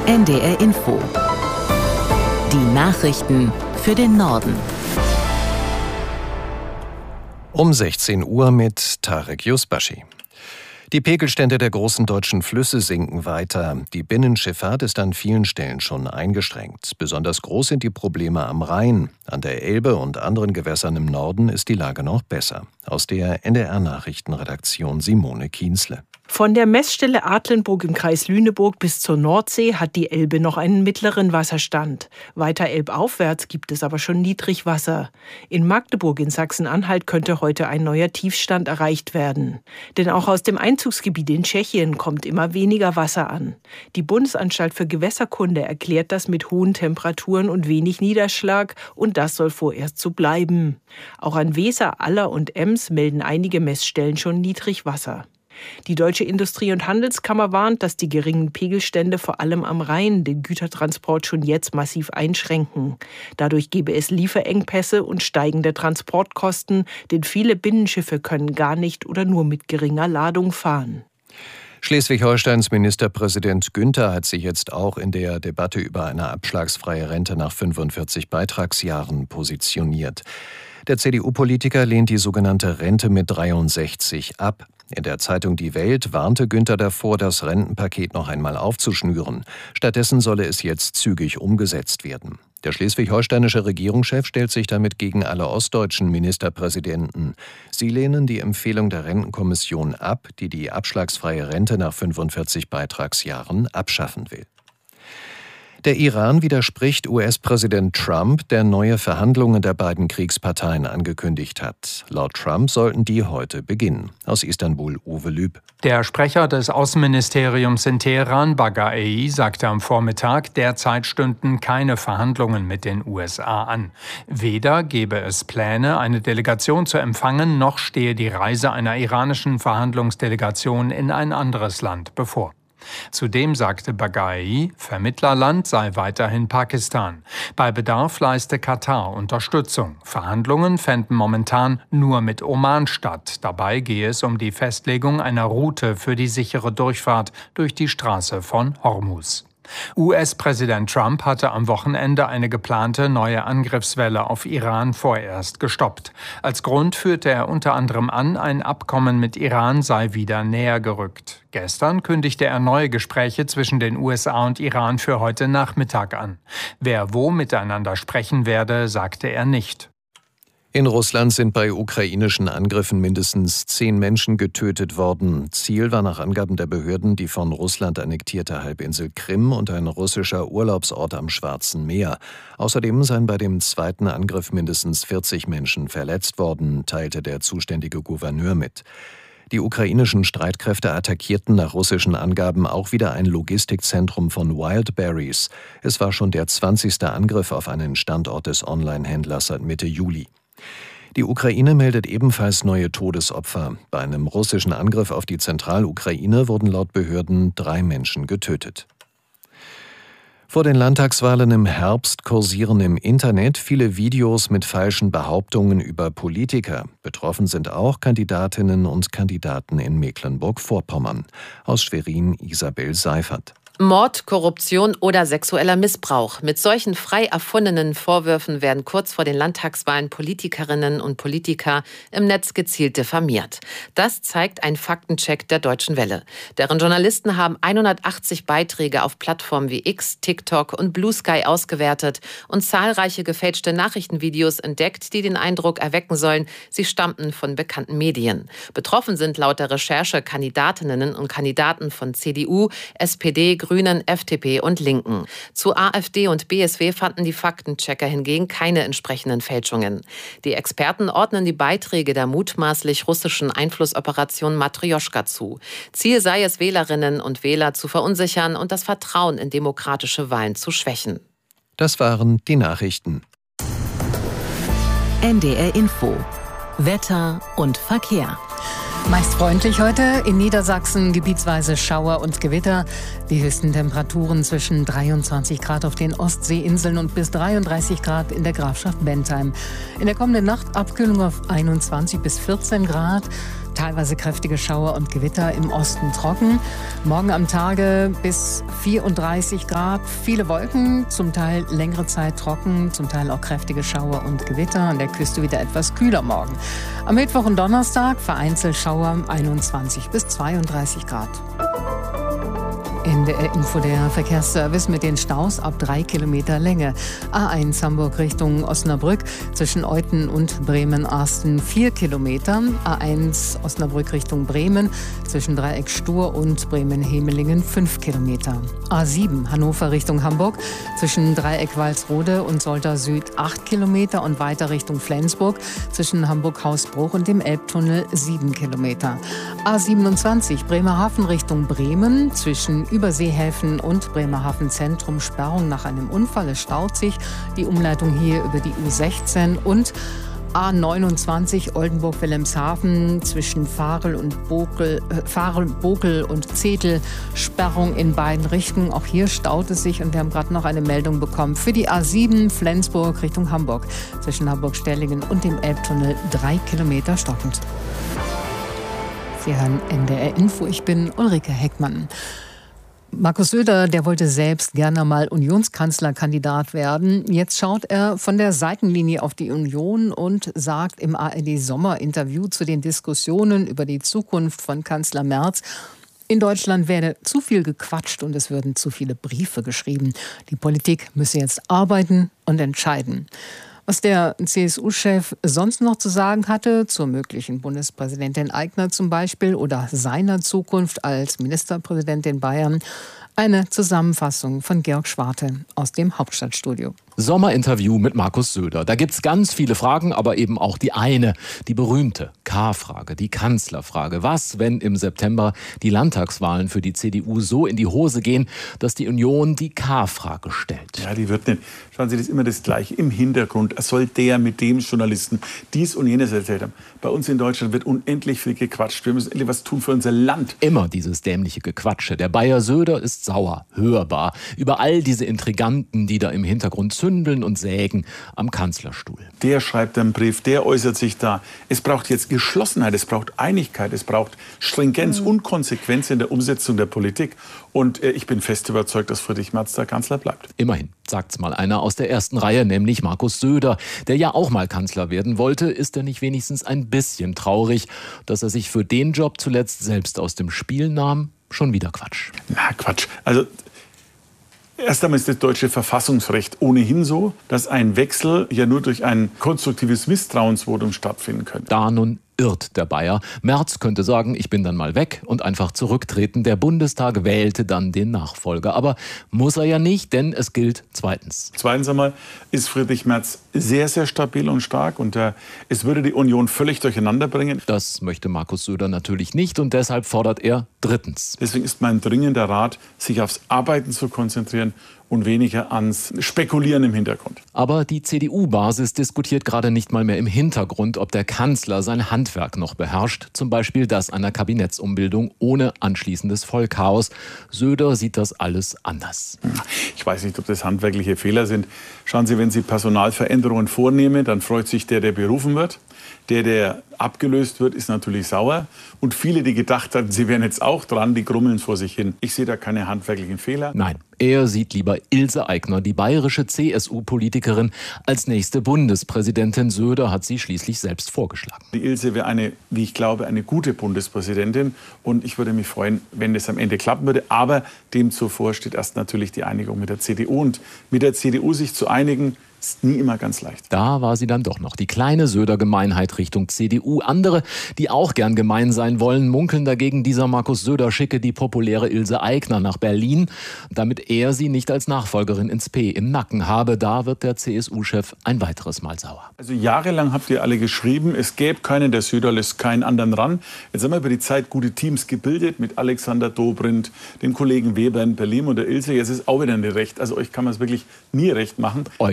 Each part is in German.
NDR Info. Die Nachrichten für den Norden. Um 16 Uhr mit Tarek Yusbashi. Die Pegelstände der großen deutschen Flüsse sinken weiter. Die Binnenschifffahrt ist an vielen Stellen schon eingeschränkt. Besonders groß sind die Probleme am Rhein. An der Elbe und anderen Gewässern im Norden ist die Lage noch besser. Aus der NDR-Nachrichtenredaktion Simone Kienzle. Von der Messstelle Adlenburg im Kreis Lüneburg bis zur Nordsee hat die Elbe noch einen mittleren Wasserstand. Weiter elbaufwärts gibt es aber schon Niedrigwasser. In Magdeburg in Sachsen-Anhalt könnte heute ein neuer Tiefstand erreicht werden. Denn auch aus dem Einzugsgebiet in Tschechien kommt immer weniger Wasser an. Die Bundesanstalt für Gewässerkunde erklärt das mit hohen Temperaturen und wenig Niederschlag, und das soll vorerst so bleiben. Auch an Weser, Aller und Ems melden einige Messstellen schon Niedrigwasser. Die Deutsche Industrie- und Handelskammer warnt, dass die geringen Pegelstände vor allem am Rhein den Gütertransport schon jetzt massiv einschränken. Dadurch gebe es Lieferengpässe und steigende Transportkosten, denn viele Binnenschiffe können gar nicht oder nur mit geringer Ladung fahren. Schleswig-Holsteins Ministerpräsident Günther hat sich jetzt auch in der Debatte über eine abschlagsfreie Rente nach 45 Beitragsjahren positioniert. Der CDU-Politiker lehnt die sogenannte Rente mit 63 ab. In der Zeitung Die Welt warnte Günther davor, das Rentenpaket noch einmal aufzuschnüren. Stattdessen solle es jetzt zügig umgesetzt werden. Der schleswig-holsteinische Regierungschef stellt sich damit gegen alle ostdeutschen Ministerpräsidenten. Sie lehnen die Empfehlung der Rentenkommission ab, die die abschlagsfreie Rente nach 45 Beitragsjahren abschaffen will. Der Iran widerspricht US-Präsident Trump, der neue Verhandlungen der beiden Kriegsparteien angekündigt hat. Laut Trump sollten die heute beginnen. Aus Istanbul Uwe Lüb. Der Sprecher des Außenministeriums in Teheran, Baghai, sagte am Vormittag, derzeit stünden keine Verhandlungen mit den USA an. Weder gebe es Pläne, eine Delegation zu empfangen, noch stehe die Reise einer iranischen Verhandlungsdelegation in ein anderes Land bevor. Zudem sagte Baghai, Vermittlerland sei weiterhin Pakistan. Bei Bedarf leiste Katar Unterstützung. Verhandlungen fänden momentan nur mit Oman statt. Dabei gehe es um die Festlegung einer Route für die sichere Durchfahrt durch die Straße von Hormuz. US-Präsident Trump hatte am Wochenende eine geplante neue Angriffswelle auf Iran vorerst gestoppt. Als Grund führte er unter anderem an, ein Abkommen mit Iran sei wieder näher gerückt. Gestern kündigte er neue Gespräche zwischen den USA und Iran für heute Nachmittag an. Wer wo miteinander sprechen werde, sagte er nicht. In Russland sind bei ukrainischen Angriffen mindestens 10 Menschen getötet worden. Ziel war nach Angaben der Behörden die von Russland annektierte Halbinsel Krim und ein russischer Urlaubsort am Schwarzen Meer. Außerdem seien bei dem zweiten Angriff mindestens 40 Menschen verletzt worden, teilte der zuständige Gouverneur mit. Die ukrainischen Streitkräfte attackierten nach russischen Angaben auch wieder ein Logistikzentrum von Wildberries. Es war schon der 20. Angriff auf einen Standort des Online-Händlers seit Mitte Juli. Die Ukraine meldet ebenfalls neue Todesopfer. Bei einem russischen Angriff auf die Zentralukraine wurden laut Behörden 3 Menschen getötet. Vor den Landtagswahlen im Herbst kursieren im Internet viele Videos mit falschen Behauptungen über Politiker. Betroffen sind auch Kandidatinnen und Kandidaten in Mecklenburg-Vorpommern. Aus Schwerin Isabel Seifert. Mord, Korruption oder sexueller Missbrauch. Mit solchen frei erfundenen Vorwürfen werden kurz vor den Landtagswahlen Politikerinnen und Politiker im Netz gezielt diffamiert. Das zeigt ein Faktencheck der Deutschen Welle. Deren Journalisten haben 180 Beiträge auf Plattformen wie X, TikTok und Blue Sky ausgewertet und zahlreiche gefälschte Nachrichtenvideos entdeckt, die den Eindruck erwecken sollen, sie stammten von bekannten Medien. Betroffen sind laut der Recherche Kandidatinnen und Kandidaten von CDU, SPD, Grünen, FDP und Linken. Zu AfD und BSW fanden die Faktenchecker hingegen keine entsprechenden Fälschungen. Die Experten ordnen die Beiträge der mutmaßlich russischen Einflussoperation Matrjoschka zu. Ziel sei es, Wählerinnen und Wähler zu verunsichern und das Vertrauen in demokratische Wahlen zu schwächen. Das waren die Nachrichten. NDR Info. Wetter und Verkehr. Meist freundlich heute, in Niedersachsen gebietsweise Schauer und Gewitter. Die höchsten Temperaturen zwischen 23 Grad auf den Ostseeinseln und bis 33 Grad in der Grafschaft Bentheim. In der kommenden Nacht Abkühlung auf 21 bis 14 Grad. Teilweise kräftige Schauer und Gewitter, im Osten trocken. Morgen am Tage bis 34 Grad, viele Wolken, zum Teil längere Zeit trocken, zum Teil auch kräftige Schauer und Gewitter. An der Küste wieder etwas kühler morgen. Am Mittwoch und Donnerstag vereinzelt Schauer, 21 bis 32 Grad. NDR Info, der Verkehrsservice mit den Staus ab 3 Kilometer Länge. A1 Hamburg Richtung Osnabrück zwischen Euthen und Bremen-Arsten 4 Kilometer. A1 Osnabrück Richtung Bremen zwischen Dreieck Stur und Bremen-Hemelingen 5 Kilometer. A7 Hannover Richtung Hamburg zwischen Dreieck Walsrode und Soltau Süd 8 Kilometer und weiter Richtung Flensburg zwischen Hamburg-Hausbruch und dem Elbtunnel 7 Kilometer. A27 Bremerhaven Richtung Bremen zwischen Überseehäfen und Bremerhaven Zentrum Sperrung nach einem Unfall. Es staut sich. Die Umleitung hier über die U16 und A29 Oldenburg-Wilhelmshaven zwischen Farel, Bokel und Zetel. Sperrung in beiden Richtungen. Auch hier staut es sich und wir haben gerade noch eine Meldung bekommen für die A7 Flensburg Richtung Hamburg zwischen Hamburg-Stellingen und dem Elbtunnel 3 Kilometer stockend. Sie hören NDR Info. Ich bin Ulrike Heckmann. Markus Söder, der wollte selbst gerne mal Unionskanzlerkandidat werden. Jetzt schaut er von der Seitenlinie auf die Union und sagt im ARD-Sommerinterview zu den Diskussionen über die Zukunft von Kanzler Merz, in Deutschland werde zu viel gequatscht und es würden zu viele Briefe geschrieben. Die Politik müsse jetzt arbeiten und entscheiden. Was der CSU-Chef sonst noch zu sagen hatte, zur möglichen Bundespräsidentin Aigner zum Beispiel oder seiner Zukunft als Ministerpräsident in Bayern, eine Zusammenfassung von Georg Schwarte aus dem Hauptstadtstudio. Sommerinterview mit Markus Söder. Da gibt's ganz viele Fragen, aber eben auch die eine, die berühmte K-Frage, die Kanzlerfrage. Was, wenn im September die Landtagswahlen für die CDU so in die Hose gehen, dass die Union die K-Frage stellt? Ja, die wird nicht. Schauen Sie, das ist immer das Gleiche. Im Hintergrund soll der mit dem Journalisten dies und jenes erzählt haben. Bei uns in Deutschland wird unendlich viel gequatscht. Wir müssen endlich was tun für unser Land. Immer dieses dämliche Gequatsche. Der Bayer Söder ist sauer, hörbar, über all diese Intriganten, die da im Hintergrund zündeln und sägen am Kanzlerstuhl. Der schreibt einen Brief, der äußert sich da. Es braucht jetzt Geschlossenheit, es braucht Einigkeit, es braucht Stringenz und Konsequenz in der Umsetzung der Politik. Und ich bin fest überzeugt, dass Friedrich Merz der Kanzler bleibt. Immerhin, sagt's mal einer aus der ersten Reihe, nämlich Markus Söder, der ja auch mal Kanzler werden wollte. Ist er nicht wenigstens ein bisschen traurig, dass er sich für den Job zuletzt selbst aus dem Spiel nahm? Schon wieder Quatsch. Na, Quatsch. Also erst einmal ist das deutsche Verfassungsrecht ohnehin so, dass ein Wechsel ja nur durch ein konstruktives Misstrauensvotum stattfinden könnte. Da nun irrt der Bayer. Merz könnte sagen, ich bin dann mal weg und einfach zurücktreten. Der Bundestag wählte dann den Nachfolger. Aber muss er ja nicht, denn es gilt zweitens. Zweitens einmal ist Friedrich Merz sehr, sehr stabil und stark und es würde die Union völlig durcheinander bringen. Das möchte Markus Söder natürlich nicht und deshalb fordert er drittens. Deswegen ist mein dringender Rat, sich aufs Arbeiten zu konzentrieren und weniger ans Spekulieren im Hintergrund. Aber die CDU-Basis diskutiert gerade nicht mal mehr im Hintergrund, ob der Kanzler sein Handwerk noch beherrscht. Zum Beispiel das einer Kabinettsumbildung ohne anschließendes Vollchaos. Söder sieht das alles anders. Ich weiß nicht, ob das handwerkliche Fehler sind. Schauen Sie, wenn Sie Personalveränderungen vornehmen, dann freut sich der berufen wird. Der abgelöst wird, ist natürlich sauer. Und viele, die gedacht hatten, sie wären jetzt auch dran, die grummeln vor sich hin. Ich sehe da keine handwerklichen Fehler. Nein, er sieht lieber Ilse Aigner, die bayerische CSU-Politikerin, als nächste Bundespräsidentin. Söder hat sie schließlich selbst vorgeschlagen. Die Ilse wäre wie ich glaube, eine gute Bundespräsidentin. Und ich würde mich freuen, wenn das am Ende klappen würde. Aber dem zuvor steht erst natürlich die Einigung mit der CDU. Und mit der CDU sich zu einigen, ist nie immer ganz leicht. Da war sie dann doch noch, die kleine Söder-Gemeinheit Richtung CDU. Andere, die auch gern gemein sein wollen, munkeln dagegen, dieser Markus Söder schicke die populäre Ilse Aigner nach Berlin, damit er sie nicht als Nachfolgerin ins P im Nacken habe. Da wird der CSU-Chef ein weiteres Mal sauer. Also jahrelang habt ihr alle geschrieben, es gäbe keinen, der Söder lässt keinen anderen ran. Jetzt haben wir über die Zeit gute Teams gebildet mit Alexander Dobrindt, dem Kollegen Weber in Berlin und der Ilse. Jetzt ist auch wieder nicht recht. Also euch kann man es wirklich nie recht machen. Euch also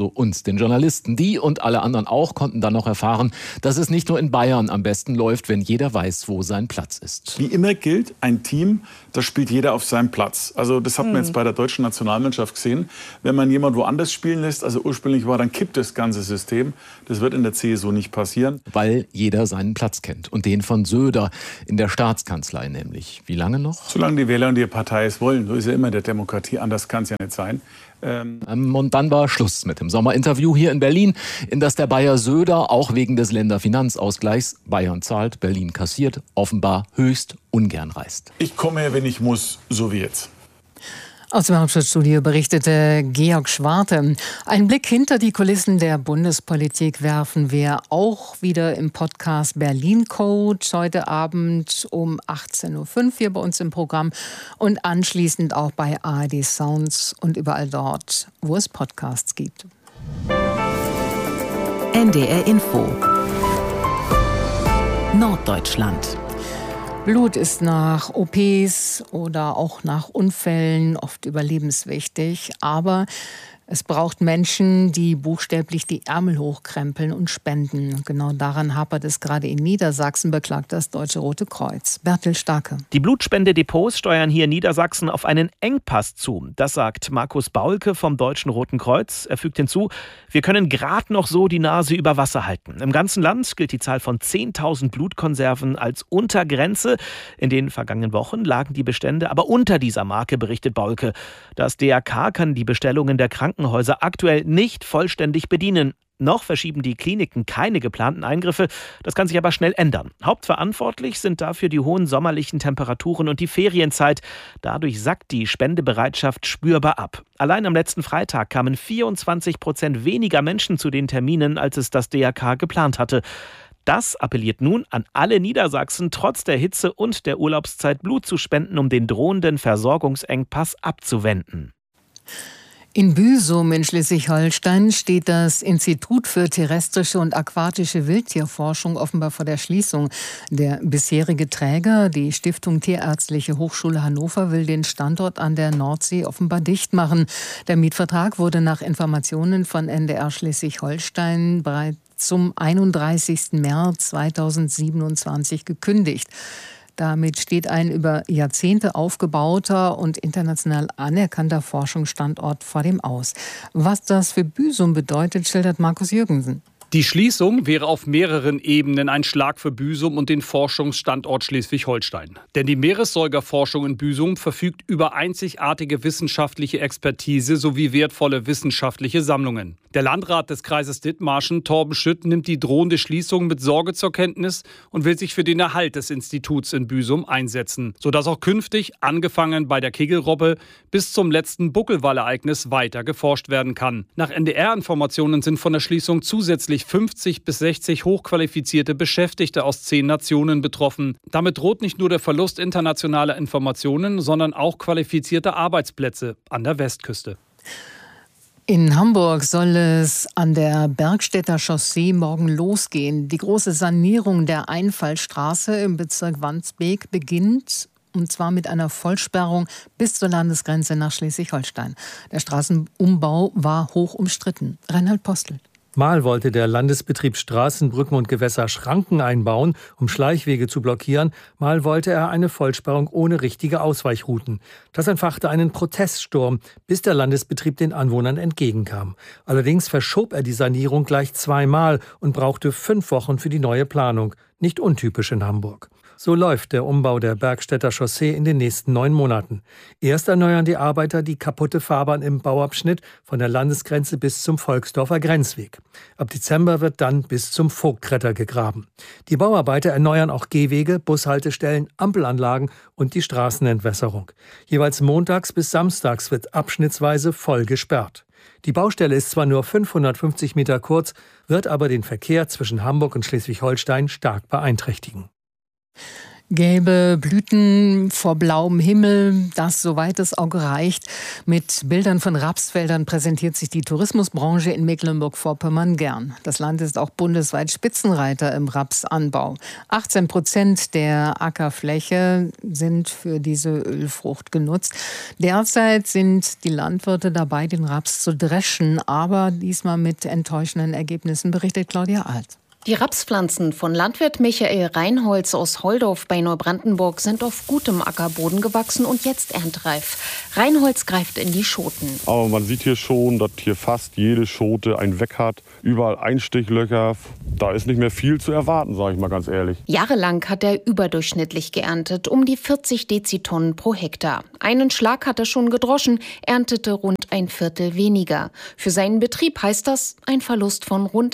also uns, den Journalisten. Die und alle anderen auch konnten dann noch erfahren, dass es nicht nur in Bayern am besten läuft, wenn jeder weiß, wo sein Platz ist. Wie immer gilt, ein Team, da spielt jeder auf seinem Platz. Also das hat man jetzt bei der deutschen Nationalmannschaft gesehen. Wenn man jemand woanders spielen lässt, also ursprünglich war, dann kippt das ganze System. Das wird in der CSU nicht passieren. Weil jeder seinen Platz kennt. Und den von Söder in der Staatskanzlei nämlich. Wie lange noch? Solange die Wähler und die Partei es wollen. So ist ja immer der Demokratie. Anders kann es ja nicht sein. Und dann war Schluss mit dem Sommerinterview hier in Berlin, in das der Bayer Söder auch wegen des Länderfinanzausgleichs, Bayern zahlt, Berlin kassiert, offenbar höchst ungern reist. Ich komme, wenn ich muss, so wie jetzt. Aus dem Hauptstadtstudio berichtete Georg Schwarte. Einen Blick hinter die Kulissen der Bundespolitik werfen wir auch wieder im Podcast Berlin Code. Heute Abend um 18.05 Uhr hier bei uns im Programm und anschließend auch bei ARD Sounds und überall dort, wo es Podcasts gibt. NDR Info Norddeutschland. Blut ist nach OPs oder auch nach Unfällen oft überlebenswichtig, aber es braucht Menschen, die buchstäblich die Ärmel hochkrempeln und spenden. Genau daran hapert es gerade in Niedersachsen, beklagt das Deutsche Rote Kreuz. Bertel Starke. Die Blutspende-Depots steuern hier in Niedersachsen auf einen Engpass zu. Das sagt Markus Baulke vom Deutschen Roten Kreuz. Er fügt hinzu, wir können gerade noch so die Nase über Wasser halten. Im ganzen Land gilt die Zahl von 10.000 Blutkonserven als Untergrenze. In den vergangenen Wochen lagen die Bestände aber unter dieser Marke, berichtet Baulke. Das DRK kann die Bestellungen der Krankenhäuser aktuell nicht vollständig bedienen. Noch verschieben die Kliniken keine geplanten Eingriffe. Das kann sich aber schnell ändern. Hauptverantwortlich sind dafür die hohen sommerlichen Temperaturen und die Ferienzeit. Dadurch sackt die Spendebereitschaft spürbar ab. Allein am letzten Freitag kamen 24% weniger Menschen zu den Terminen, als es das DRK geplant hatte. Das appelliert nun an alle Niedersachsen, trotz der Hitze und der Urlaubszeit Blut zu spenden, um den drohenden Versorgungsengpass abzuwenden. In Büsum in Schleswig-Holstein steht das Institut für terrestrische und aquatische Wildtierforschung offenbar vor der Schließung. Der bisherige Träger, die Stiftung Tierärztliche Hochschule Hannover, will den Standort an der Nordsee offenbar dicht machen. Der Mietvertrag wurde nach Informationen von NDR Schleswig-Holstein bereits zum 31. März 2027 gekündigt. Damit steht ein über Jahrzehnte aufgebauter und international anerkannter Forschungsstandort vor dem Aus. Was das für Büsum bedeutet, schildert Markus Jürgensen. Die Schließung wäre auf mehreren Ebenen ein Schlag für Büsum und den Forschungsstandort Schleswig-Holstein. Denn die Meeressäugerforschung in Büsum verfügt über einzigartige wissenschaftliche Expertise sowie wertvolle wissenschaftliche Sammlungen. Der Landrat des Kreises Dithmarschen, Torben Schütt, nimmt die drohende Schließung mit Sorge zur Kenntnis und will sich für den Erhalt des Instituts in Büsum einsetzen, sodass auch künftig, angefangen bei der Kegelrobbe, bis zum letzten Buckelwallereignis weiter geforscht werden kann. Nach NDR-Informationen sind von der Schließung zusätzlich 50 bis 60 hochqualifizierte Beschäftigte aus 10 Nationen betroffen. Damit droht nicht nur der Verlust internationaler Informationen, sondern auch qualifizierter Arbeitsplätze an der Westküste. In Hamburg soll es an der Bergstädter Chaussee morgen losgehen. Die große Sanierung der Einfallstraße im Bezirk Wandsbek beginnt. Und zwar mit einer Vollsperrung bis zur Landesgrenze nach Schleswig-Holstein. Der Straßenumbau war hoch umstritten. Reinhard Postel. Mal wollte der Landesbetrieb Straßen, Brücken und Gewässer Schranken einbauen, um Schleichwege zu blockieren. Mal wollte er eine Vollsperrung ohne richtige Ausweichrouten. Das entfachte einen Proteststurm, bis der Landesbetrieb den Anwohnern entgegenkam. Allerdings verschob er die Sanierung gleich 2-mal und brauchte 5 Wochen für die neue Planung. Nicht untypisch in Hamburg. So läuft der Umbau der Bergstädter Chaussee in den nächsten 9 Monaten. Erst erneuern die Arbeiter die kaputte Fahrbahn im Bauabschnitt von der Landesgrenze bis zum Volksdorfer Grenzweg. Ab Dezember wird dann bis zum Vogtkretter gegraben. Die Bauarbeiter erneuern auch Gehwege, Bushaltestellen, Ampelanlagen und die Straßenentwässerung. Jeweils montags bis samstags wird abschnittsweise voll gesperrt. Die Baustelle ist zwar nur 550 Meter kurz, wird aber den Verkehr zwischen Hamburg und Schleswig-Holstein stark beeinträchtigen. Gelbe Blüten vor blauem Himmel, das soweit das Auge reicht. Mit Bildern von Rapsfeldern präsentiert sich die Tourismusbranche in Mecklenburg-Vorpommern gern. Das Land ist auch bundesweit Spitzenreiter im Rapsanbau. 18% der Ackerfläche sind für diese Ölfrucht genutzt. Derzeit sind die Landwirte dabei, den Raps zu dreschen, aber diesmal mit enttäuschenden Ergebnissen, berichtet Claudia Alt. Die Rapspflanzen von Landwirt Michael Reinholz aus Holdorf bei Neubrandenburg sind auf gutem Ackerboden gewachsen und jetzt erntereif. Reinholz greift in die Schoten. Aber man sieht hier schon, dass hier fast jede Schote ein Weg hat. Überall Einstichlöcher. Da ist nicht mehr viel zu erwarten, sage ich mal ganz ehrlich. Jahrelang hat er überdurchschnittlich geerntet, um die 40 Dezitonnen pro Hektar. Einen Schlag hat er schon gedroschen, erntete rund ein Viertel weniger. Für seinen Betrieb heißt das ein Verlust von rund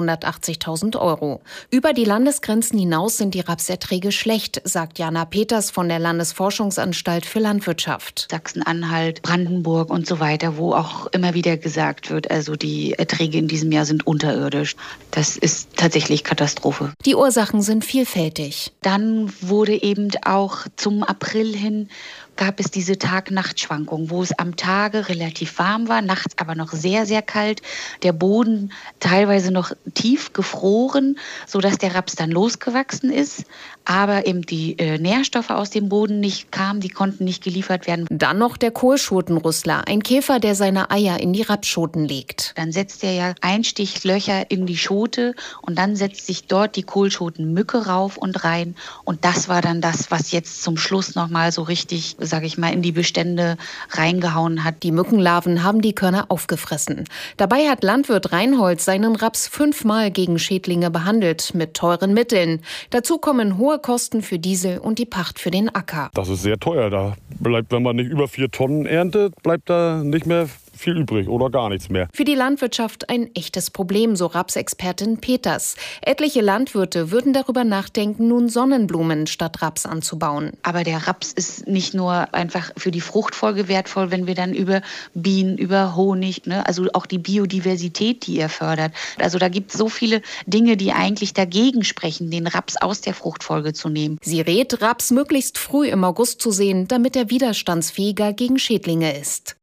180.000 €. Über die Landesgrenzen hinaus sind die Rapserträge schlecht, sagt Jana Peters von der Landesforschungsanstalt für Landwirtschaft. Sachsen-Anhalt, Brandenburg und so weiter, wo auch immer wieder gesagt wird, also die Erträge in diesem Jahr sind unterirdisch. Das ist tatsächlich Katastrophe. Die Ursachen sind vielfältig. Dann wurde eben auch zum April hin gab es diese Tag-Nacht-Schwankung, wo es am Tage relativ warm war, nachts aber noch sehr, sehr kalt. Der Boden teilweise noch tief gefroren, sodass der Raps dann losgewachsen ist. Aber eben die Nährstoffe aus dem Boden nicht kamen, die konnten nicht geliefert werden. Dann noch der Kohlschotenrüssler, ein Käfer, der seine Eier in die Rapsschoten legt. Dann setzt er ja Einstichlöcher in die Schote und dann setzt sich dort die Kohlschotenmücke rauf und rein. Und das war dann das, was jetzt zum Schluss nochmal so richtig, sage ich mal, in die Bestände reingehauen hat. Die Mückenlarven haben die Körner aufgefressen. Dabei hat Landwirt Reinholz seinen Raps 5-mal gegen Schädlinge behandelt, mit teuren Mitteln. Dazu kommen hohe Kosten für Diesel und die Pacht für den Acker. Das ist sehr teuer. Da bleibt, wenn man nicht über 4 Tonnen erntet, bleibt da nicht mehr viel übrig oder gar nichts mehr. Für die Landwirtschaft ein echtes Problem, so Rapsexpertin Peters. Etliche Landwirte würden darüber nachdenken, nun Sonnenblumen statt Raps anzubauen. Aber der Raps ist nicht nur einfach für die Fruchtfolge wertvoll, wenn wir dann über Bienen, über Honig, also auch die Biodiversität, die er fördert. Also da gibt es so viele Dinge, die eigentlich dagegen sprechen, den Raps aus der Fruchtfolge zu nehmen. Sie rät, Raps möglichst früh im August zu sehen, damit er widerstandsfähiger gegen Schädlinge ist.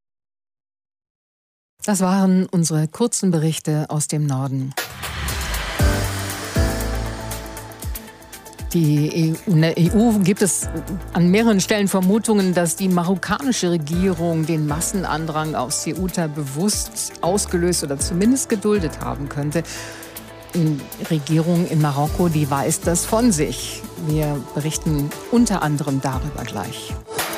Das waren unsere kurzen Berichte aus dem Norden. In der EU gibt es an mehreren Stellen Vermutungen, dass die marokkanische Regierung den Massenandrang aus Ceuta bewusst ausgelöst oder zumindest geduldet haben könnte. Die Regierung in Marokko, die weist das von sich. Wir berichten unter anderem darüber gleich.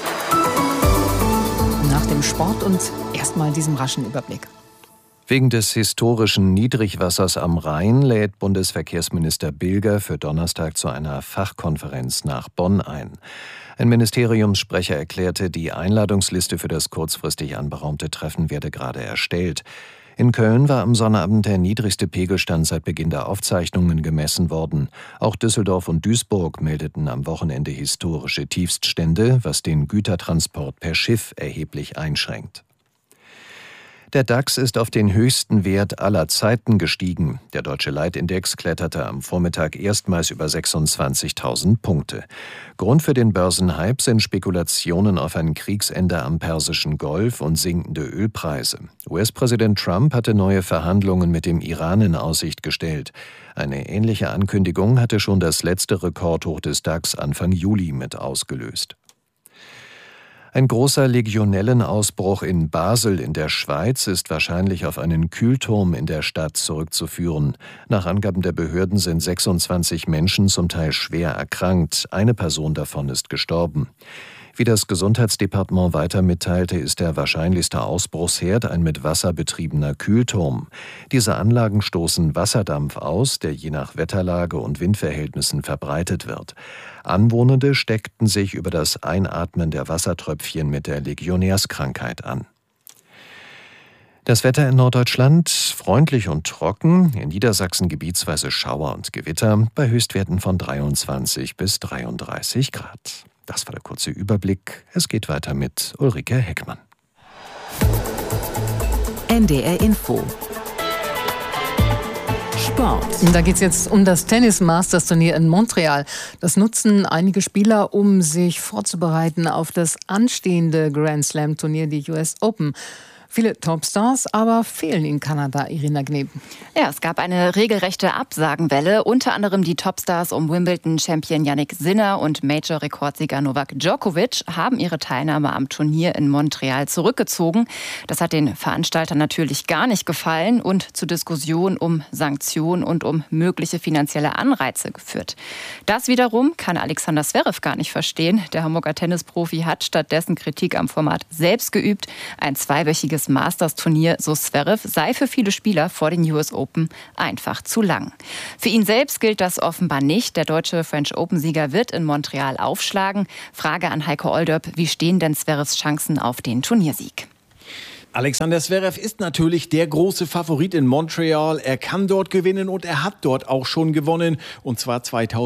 Nach dem Sport und erstmal diesem raschen Überblick. Wegen des historischen Niedrigwassers am Rhein lädt Bundesverkehrsminister Bilger für Donnerstag zu einer Fachkonferenz nach Bonn ein. Ein Ministeriumssprecher erklärte, die Einladungsliste für das kurzfristig anberaumte Treffen werde gerade erstellt. In Köln war am Sonnabend der niedrigste Pegelstand seit Beginn der Aufzeichnungen gemessen worden. Auch Düsseldorf und Duisburg meldeten am Wochenende historische Tiefststände, was den Gütertransport per Schiff erheblich einschränkt. Der DAX ist auf den höchsten Wert aller Zeiten gestiegen. Der Deutsche Leitindex kletterte am Vormittag erstmals über 26.000 Punkte. Grund für den Börsenhype sind Spekulationen auf ein Kriegsende am Persischen Golf und sinkende Ölpreise. US-Präsident Trump hatte neue Verhandlungen mit dem Iran in Aussicht gestellt. Eine ähnliche Ankündigung hatte schon das letzte Rekordhoch des DAX Anfang Juli mit ausgelöst. Ein großer Legionellenausbruch in Basel in der Schweiz ist wahrscheinlich auf einen Kühlturm in der Stadt zurückzuführen. Nach Angaben der Behörden sind 26 Menschen zum Teil schwer erkrankt. Eine Person davon ist gestorben. Wie das Gesundheitsdepartement weiter mitteilte, ist der wahrscheinlichste Ausbruchsherd ein mit Wasser betriebener Kühlturm. Diese Anlagen stoßen Wasserdampf aus, der je nach Wetterlage und Windverhältnissen verbreitet wird. Anwohnende steckten sich über das Einatmen der Wassertröpfchen mit der Legionärskrankheit an. Das Wetter in Norddeutschland freundlich und trocken, in Niedersachsen gebietsweise Schauer und Gewitter, bei Höchstwerten von 23 bis 33 Grad. Das war der kurze Überblick. Es geht weiter mit Ulrike Heckmann. NDR Info. Sport. Da geht es jetzt um das Tennis-Masters-Turnier in Montreal. Das nutzen einige Spieler, um sich vorzubereiten auf das anstehende Grand-Slam-Turnier, die US Open. Viele Topstars aber fehlen in Kanada, Irina Gneb. Ja, es gab eine regelrechte Absagenwelle. Unter anderem die Topstars um Wimbledon-Champion Jannik Sinner und Major-Rekordsieger Novak Djokovic haben ihre Teilnahme am Turnier in Montreal zurückgezogen. Das hat den Veranstaltern natürlich gar nicht gefallen und zu Diskussionen um Sanktionen und um mögliche finanzielle Anreize geführt. Das wiederum kann Alexander Zverev gar nicht verstehen. Der Hamburger Tennisprofi hat stattdessen Kritik am Format selbst geübt. Ein zweiwöchiges Masters-Turnier, so Zverev, sei für viele Spieler vor den US Open einfach zu lang. Für ihn selbst gilt das offenbar nicht. Der deutsche French Open-Sieger wird in Montreal aufschlagen. Frage an Heiko Olderb, wie stehen denn Zverevs Chancen auf den Turniersieg? Alexander Zverev ist natürlich der große Favorit in Montreal. Er kann dort gewinnen und er hat dort auch schon gewonnen. Und zwar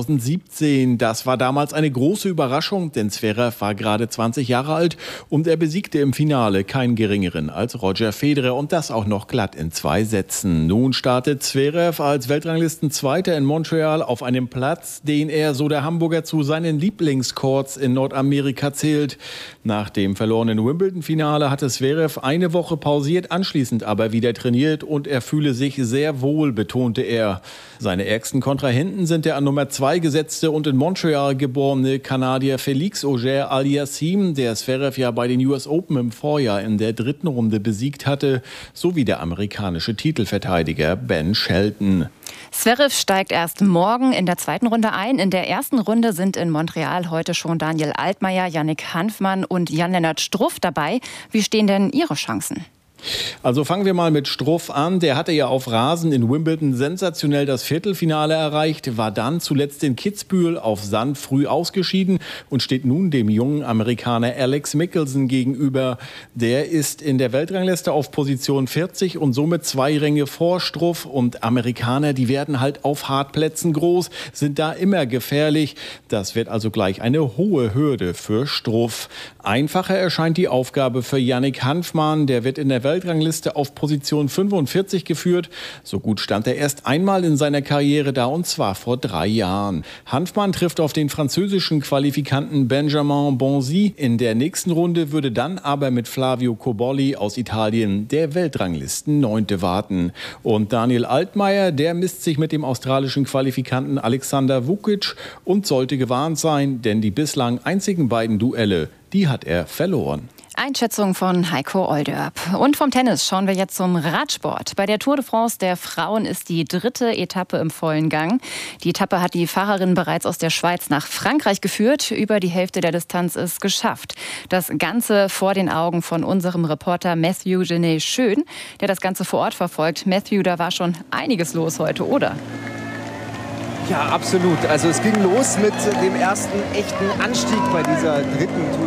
2017. Das war damals eine große Überraschung, denn Zverev war gerade 20 Jahre alt und er besiegte im Finale keinen geringeren als Roger Federer und das auch noch glatt in 2 Sätzen. Nun startet Zverev als Weltranglistenzweiter in Montreal auf einem Platz, den er, so der Hamburger, zu seinen Lieblingscourts in Nordamerika zählt. Nach dem verlorenen Wimbledon-Finale hatte Zverev eine Woche pausiert, anschließend aber wieder trainiert und er fühle sich sehr wohl, betonte er. Seine ärgsten Kontrahenten sind der an Nummer 2 gesetzte und in Montreal geborene Kanadier Félix Auger-Aliassime, der Zverev ja bei den US Open im Vorjahr in der 3. Runde besiegt hatte, sowie der amerikanische Titelverteidiger Ben Shelton. Zverev steigt erst morgen in der 2. Runde ein. In der 1. Runde sind in Montreal heute schon Daniel Altmaier, Yannick Hanfmann und Jan-Lennart Struff dabei. Wie stehen denn Ihre Chancen? Also fangen wir mal mit Struff an. Der hatte ja auf Rasen in Wimbledon sensationell das Viertelfinale erreicht, war dann zuletzt in Kitzbühel auf Sand früh ausgeschieden und steht nun dem jungen Amerikaner Alex Michelsen gegenüber. Der ist in der Weltrangliste auf Position 40 und somit 2 Ränge vor Struff. Und Amerikaner, die werden halt auf Hartplätzen groß, sind da immer gefährlich. Das wird also gleich eine hohe Hürde für Struff. Einfacher erscheint die Aufgabe für Yannick Hanfmann. Der wird in der Weltrangliste auf Position 45 geführt. So gut stand er erst einmal in seiner Karriere da und zwar vor 3 Jahren. Hanfmann trifft auf den französischen Qualifikanten Benjamin Bonzi. In der nächsten Runde würde dann aber mit Flavio Cobolli aus Italien der Weltranglisten 9. warten. Und Daniel Altmaier, der misst sich mit dem australischen Qualifikanten Alexander Vukic und sollte gewarnt sein, denn die bislang einzigen beiden Duelle, die hat er verloren. Einschätzung von Heiko Olderb. Und vom Tennis schauen wir jetzt zum Radsport. Bei der Tour de France der Frauen ist die 3. Etappe im vollen Gang. Die Etappe hat die Fahrerin bereits aus der Schweiz nach Frankreich geführt. Über die Hälfte der Distanz ist geschafft. Das Ganze vor den Augen von unserem Reporter Matthew Genet Schön, der das Ganze vor Ort verfolgt. Matthew, da war schon einiges los heute, oder? Ja, absolut. Also es ging los mit dem ersten echten Anstieg bei dieser 5.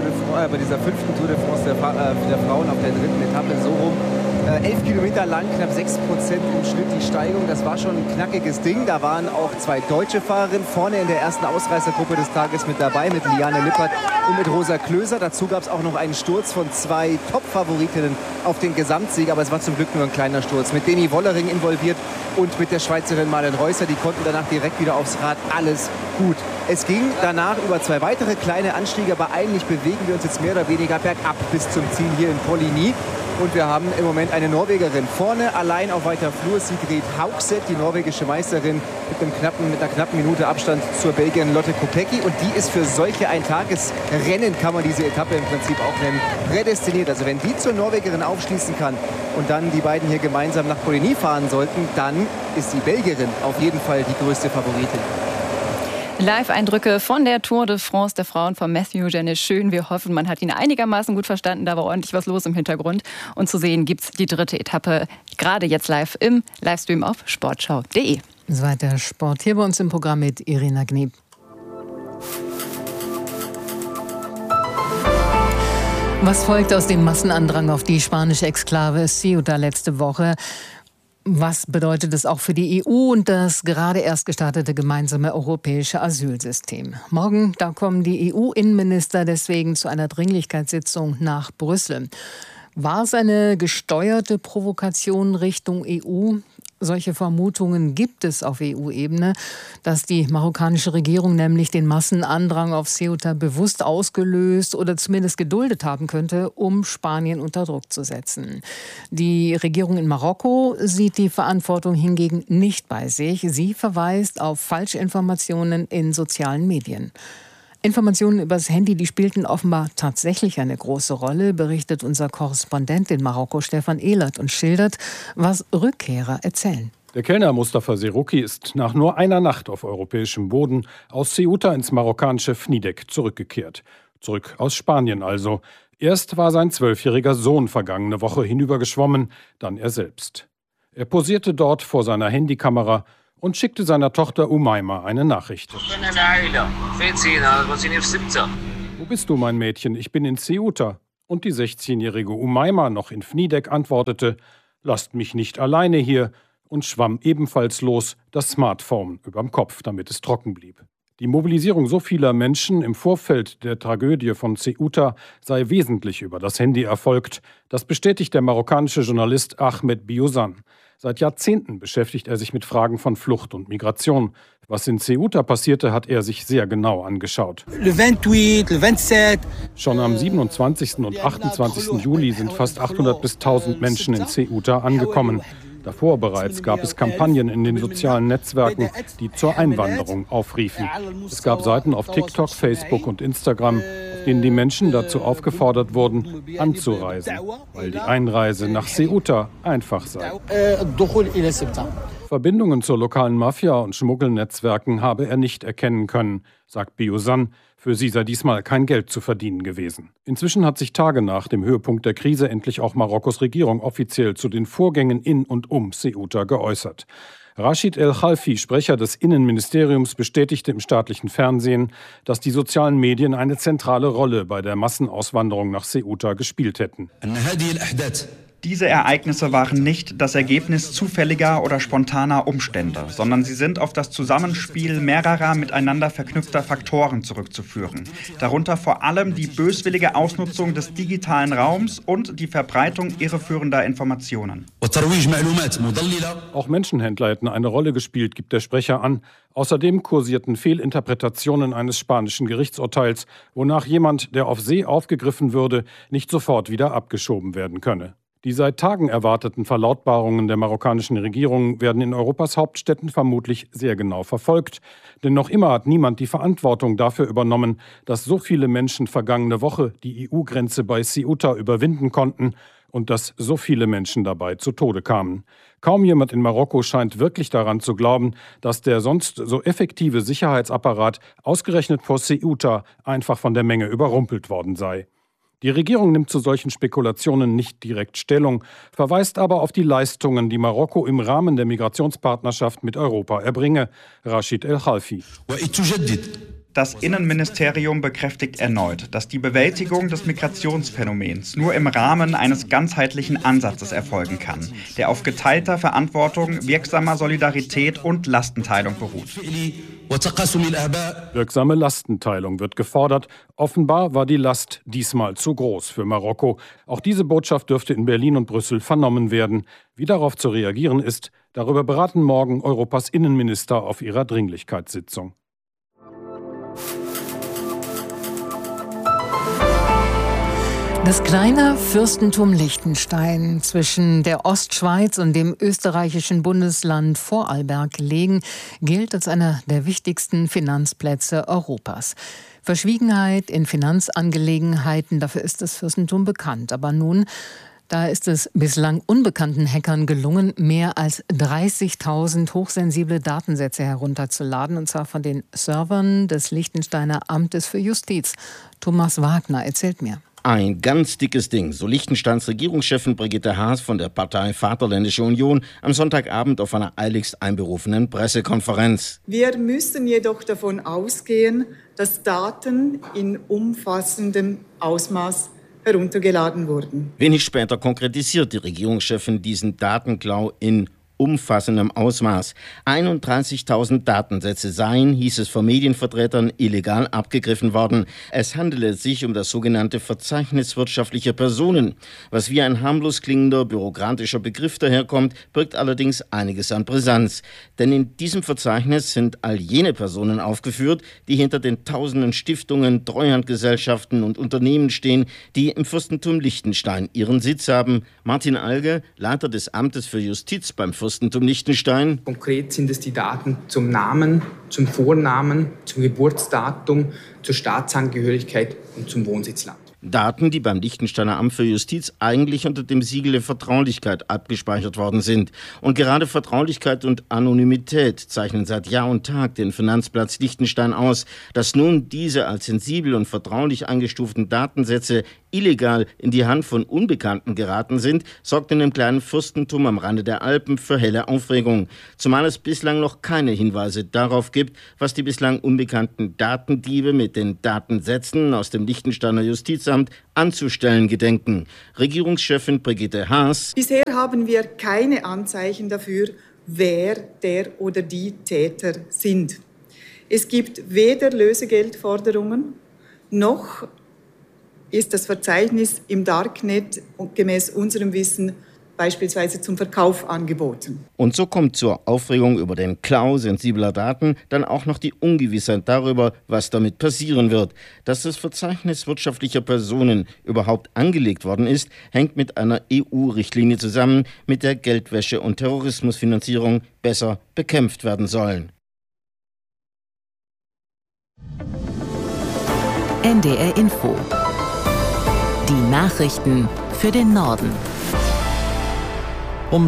Tour de France der Frauen auf der 3. Etappe, so rum. 11 Kilometer lang, knapp 6% im Schnitt die Steigung. Das war schon ein knackiges Ding. Da waren auch 2 deutsche Fahrerinnen vorne in der ersten Ausreißergruppe des Tages mit dabei, mit Liane Lippert und mit Rosa Klöser. Dazu gab es auch noch einen Sturz von 2 Top-Favoritinnen auf den Gesamtsieg. Aber es war zum Glück nur ein kleiner Sturz. Mit Deni Wollering involviert und mit der Schweizerin Malen Reusser. Die konnten danach direkt wieder aufs Rad. Alles gut. Es ging danach über 2 weitere kleine Anstiege. Aber eigentlich bewegen wir uns jetzt mehr oder weniger bergab bis zum Ziel hier in Poligny. Und wir haben im Moment eine Norwegerin vorne, allein auf weiter Flur, Sigrid Haugset, die norwegische Meisterin mit einer knappen Minute Abstand zur Belgierin Lotte Kopecky. Und die ist für solche Eintagesrennen, kann man diese Etappe im Prinzip auch nennen, prädestiniert. Also wenn die zur Norwegerin aufschließen kann und dann die beiden hier gemeinsam nach Poligny fahren sollten, dann ist die Belgierin auf jeden Fall die größte Favoritin. Live-Eindrücke von der Tour de France der Frauen von Matthew Genet Schön. Wir hoffen, man hat ihn einigermaßen gut verstanden. Da war ordentlich was los im Hintergrund. Und zu sehen gibt es die 3. Etappe gerade jetzt live im Livestream auf sportschau.de. Soweit der Sport hier bei uns im Programm mit Irina Gneb. Was folgt aus dem Massenandrang auf die spanische Exklave Ceuta letzte Woche? Was bedeutet es auch für die EU und das gerade erst gestartete gemeinsame europäische Asylsystem? Morgen, da kommen die EU-Innenminister deswegen zu einer Dringlichkeitssitzung nach Brüssel. War es eine gesteuerte Provokation Richtung EU? Solche Vermutungen gibt es auf EU-Ebene, dass die marokkanische Regierung nämlich den Massenandrang auf Ceuta bewusst ausgelöst oder zumindest geduldet haben könnte, um Spanien unter Druck zu setzen. Die Regierung in Marokko sieht die Verantwortung hingegen nicht bei sich. Sie verweist auf Falschinformationen in sozialen Medien. Informationen übers Handy, die spielten offenbar tatsächlich eine große Rolle, berichtet unser Korrespondent in Marokko Stefan Ehlert und schildert, was Rückkehrer erzählen. Der Kellner Mustafa Serouki ist nach nur einer Nacht auf europäischem Boden aus Ceuta ins marokkanische Fnidek zurückgekehrt. Zurück aus Spanien also. Erst war sein 12-jähriger Sohn vergangene Woche hinübergeschwommen, dann er selbst. Er posierte dort vor seiner Handykamera und schickte seiner Tochter Umayma eine Nachricht. Wo bist du, mein Mädchen? Ich bin in Ceuta. Und die 16-jährige Umayma, noch in Fnidek, antwortete, lasst mich nicht alleine hier, und schwamm ebenfalls los, das Smartphone überm Kopf, damit es trocken blieb. Die Mobilisierung so vieler Menschen im Vorfeld der Tragödie von Ceuta sei wesentlich über das Handy erfolgt. Das bestätigt der marokkanische Journalist Ahmed Biozan. Seit Jahrzehnten beschäftigt er sich mit Fragen von Flucht und Migration. Was in Ceuta passierte, hat er sich sehr genau angeschaut. Schon am 27. und 28. Juli sind fast 800 bis 1000 Menschen in Ceuta angekommen. Davor bereits gab es Kampagnen in den sozialen Netzwerken, die zur Einwanderung aufriefen. Es gab Seiten auf TikTok, Facebook und Instagram, auf denen die Menschen dazu aufgefordert wurden, anzureisen, weil die Einreise nach Ceuta einfach sei. Verbindungen zur lokalen Mafia und Schmuggelnetzwerken habe er nicht erkennen können, sagt Biozan. Für sie sei diesmal kein Geld zu verdienen gewesen. Inzwischen hat sich Tage nach dem Höhepunkt der Krise endlich auch Marokkos Regierung offiziell zu den Vorgängen in und um Ceuta geäußert. Rashid El Khalfi, Sprecher des Innenministeriums, bestätigte im staatlichen Fernsehen, dass die sozialen Medien eine zentrale Rolle bei der Massenauswanderung nach Ceuta gespielt hätten. Diese Ereignisse waren nicht das Ergebnis zufälliger oder spontaner Umstände, sondern sie sind auf das Zusammenspiel mehrerer miteinander verknüpfter Faktoren zurückzuführen. Darunter vor allem die böswillige Ausnutzung des digitalen Raums und die Verbreitung irreführender Informationen. Auch Menschenhändler hätten eine Rolle gespielt, gibt der Sprecher an. Außerdem kursierten Fehlinterpretationen eines spanischen Gerichtsurteils, wonach jemand, der auf See aufgegriffen würde, nicht sofort wieder abgeschoben werden könne. Die seit Tagen erwarteten Verlautbarungen der marokkanischen Regierung werden in Europas Hauptstädten vermutlich sehr genau verfolgt. Denn noch immer hat niemand die Verantwortung dafür übernommen, dass so viele Menschen vergangene Woche die EU-Grenze bei Ceuta überwinden konnten und dass so viele Menschen dabei zu Tode kamen. Kaum jemand in Marokko scheint wirklich daran zu glauben, dass der sonst so effektive Sicherheitsapparat ausgerechnet vor Ceuta einfach von der Menge überrumpelt worden sei. Die Regierung nimmt zu solchen Spekulationen nicht direkt Stellung, verweist aber auf die Leistungen, die Marokko im Rahmen der Migrationspartnerschaft mit Europa erbringe. Rashid El Khalfi. Das Innenministerium bekräftigt erneut, dass die Bewältigung des Migrationsphänomens nur im Rahmen eines ganzheitlichen Ansatzes erfolgen kann, der auf geteilter Verantwortung, wirksamer Solidarität und Lastenteilung beruht. Wirksame Lastenteilung wird gefordert. Offenbar war die Last diesmal zu groß für Marokko. Auch diese Botschaft dürfte in Berlin und Brüssel vernommen werden. Wie darauf zu reagieren ist, darüber beraten morgen Europas Innenminister auf ihrer Dringlichkeitssitzung. Das kleine Fürstentum Liechtenstein zwischen der Ostschweiz und dem österreichischen Bundesland Vorarlberg gelegen, gilt als einer der wichtigsten Finanzplätze Europas. Verschwiegenheit in Finanzangelegenheiten, dafür ist das Fürstentum bekannt. Aber nun, da ist es bislang unbekannten Hackern gelungen, mehr als 30.000 hochsensible Datensätze herunterzuladen, und zwar von den Servern des Liechtensteiner Amtes für Justiz. Thomas Wagner erzählt mir. Ein ganz dickes Ding, so Liechtensteins Regierungschefin Brigitte Haas von der Partei Vaterländische Union am Sonntagabend auf einer eiligst einberufenen Pressekonferenz. Wir müssen jedoch davon ausgehen, dass Daten in umfassendem Ausmaß heruntergeladen wurden. Wenig später konkretisiert die Regierungschefin diesen Datenklau in umfassendem Ausmaß. 31.000 Datensätze seien, hieß es von Medienvertretern, illegal abgegriffen worden. Es handele sich um das sogenannte Verzeichnis wirtschaftlicher Personen. Was wie ein harmlos klingender bürokratischer Begriff daherkommt, birgt allerdings einiges an Brisanz. Denn in diesem Verzeichnis sind all jene Personen aufgeführt, die hinter den tausenden Stiftungen, Treuhandgesellschaften und Unternehmen stehen, die im Fürstentum Liechtenstein ihren Sitz haben. Martin Alge, Leiter des Amtes für Justiz beim Fürstentum Liechtenstein. Konkret sind es die Daten zum Namen, zum Vornamen, zum Geburtsdatum, zur Staatsangehörigkeit und zum Wohnsitzland. Daten, die beim Liechtensteiner Amt für Justiz eigentlich unter dem Siegel der Vertraulichkeit abgespeichert worden sind. Und gerade Vertraulichkeit und Anonymität zeichnen seit Jahr und Tag den Finanzplatz Liechtenstein aus. Dass nun diese als sensibel und vertraulich eingestuften Datensätze illegal in die Hand von Unbekannten geraten sind, sorgt in dem kleinen Fürstentum am Rande der Alpen für helle Aufregung. Zumal es bislang noch keine Hinweise darauf gibt, was die bislang unbekannten Datendiebe mit den Datensätzen aus dem Liechtensteiner Justizamt anzustellen gedenken. Regierungschefin Brigitte Haas. Bisher haben wir keine Anzeichen dafür, wer der oder die Täter sind. Es gibt weder Lösegeldforderungen noch ist das Verzeichnis im Darknet gemäß unserem Wissen beispielsweise zum Verkauf angeboten. Und so kommt zur Aufregung über den Klau sensibler Daten dann auch noch die Ungewissheit darüber, was damit passieren wird. Dass das Verzeichnis wirtschaftlicher Personen überhaupt angelegt worden ist, hängt mit einer EU-Richtlinie zusammen, mit der Geldwäsche und Terrorismusfinanzierung besser bekämpft werden sollen. NDR Info. Die Nachrichten für den Norden. Um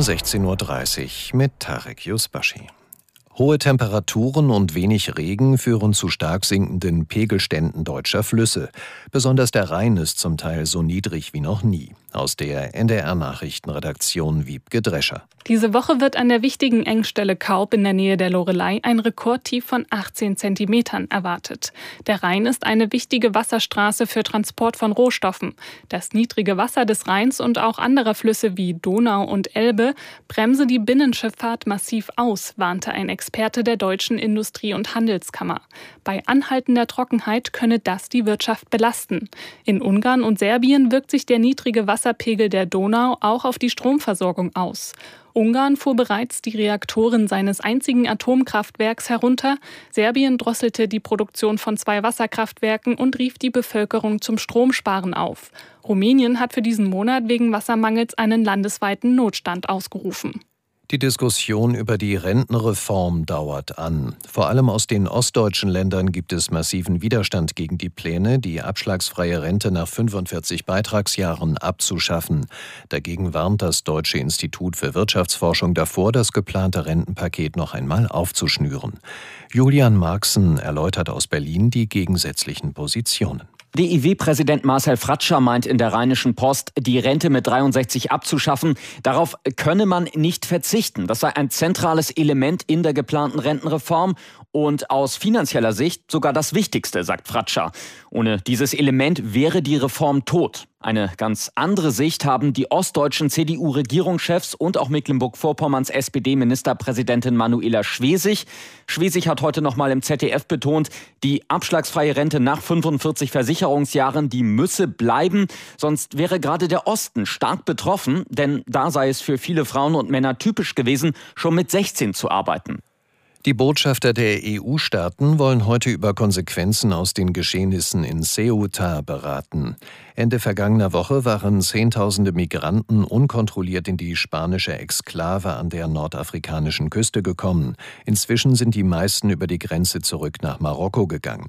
16.30 Uhr mit Tarek Yusbashi. Hohe Temperaturen und wenig Regen führen zu stark sinkenden Pegelständen deutscher Flüsse. Besonders der Rhein ist zum Teil so niedrig wie noch nie. Aus der NDR-Nachrichtenredaktion Wiebke Drescher. Diese Woche wird an der wichtigen Engstelle Kaub in der Nähe der Loreley ein Rekordtief von 18 Zentimetern erwartet. Der Rhein ist eine wichtige Wasserstraße für Transport von Rohstoffen. Das niedrige Wasser des Rheins und auch anderer Flüsse wie Donau und Elbe bremse die Binnenschifffahrt massiv aus, warnte ein Experte der Deutschen Industrie- und Handelskammer. Bei anhaltender Trockenheit könne das die Wirtschaft belasten. In Ungarn und Serbien wirkt sich der niedrige Wasserpegel der Donau auch auf die Stromversorgung aus. Ungarn fuhr bereits die Reaktoren seines einzigen Atomkraftwerks herunter. Serbien drosselte die Produktion von 2 Wasserkraftwerken und rief die Bevölkerung zum Stromsparen auf. Rumänien hat für diesen Monat wegen Wassermangels einen landesweiten Notstand ausgerufen. Die Diskussion über die Rentenreform dauert an. Vor allem aus den ostdeutschen Ländern gibt es massiven Widerstand gegen die Pläne, die abschlagsfreie Rente nach 45 Beitragsjahren abzuschaffen. Dagegen warnt das Deutsche Institut für Wirtschaftsforschung davor, das geplante Rentenpaket noch einmal aufzuschnüren. Julian Marxen erläutert aus Berlin die gegensätzlichen Positionen. DIW-Präsident Marcel Fratscher meint in der Rheinischen Post, die Rente mit 63 abzuschaffen. Darauf könne man nicht verzichten. Das sei ein zentrales Element in der geplanten Rentenreform und aus finanzieller Sicht sogar das Wichtigste, sagt Fratscher. Ohne dieses Element wäre die Reform tot. Eine ganz andere Sicht haben die ostdeutschen CDU-Regierungschefs und auch Mecklenburg-Vorpommerns SPD-Ministerpräsidentin Manuela Schwesig. Schwesig hat heute noch mal im ZDF betont, die abschlagsfreie Rente nach 45 Versicherungsjahren, die müsse bleiben. Sonst wäre gerade der Osten stark betroffen, denn da sei es für viele Frauen und Männer typisch gewesen, schon mit 16 zu arbeiten. Die Botschafter der EU-Staaten wollen heute über Konsequenzen aus den Geschehnissen in Ceuta beraten. Ende vergangener Woche waren Zehntausende Migranten unkontrolliert in die spanische Exklave an der nordafrikanischen Küste gekommen. Inzwischen sind die meisten über die Grenze zurück nach Marokko gegangen.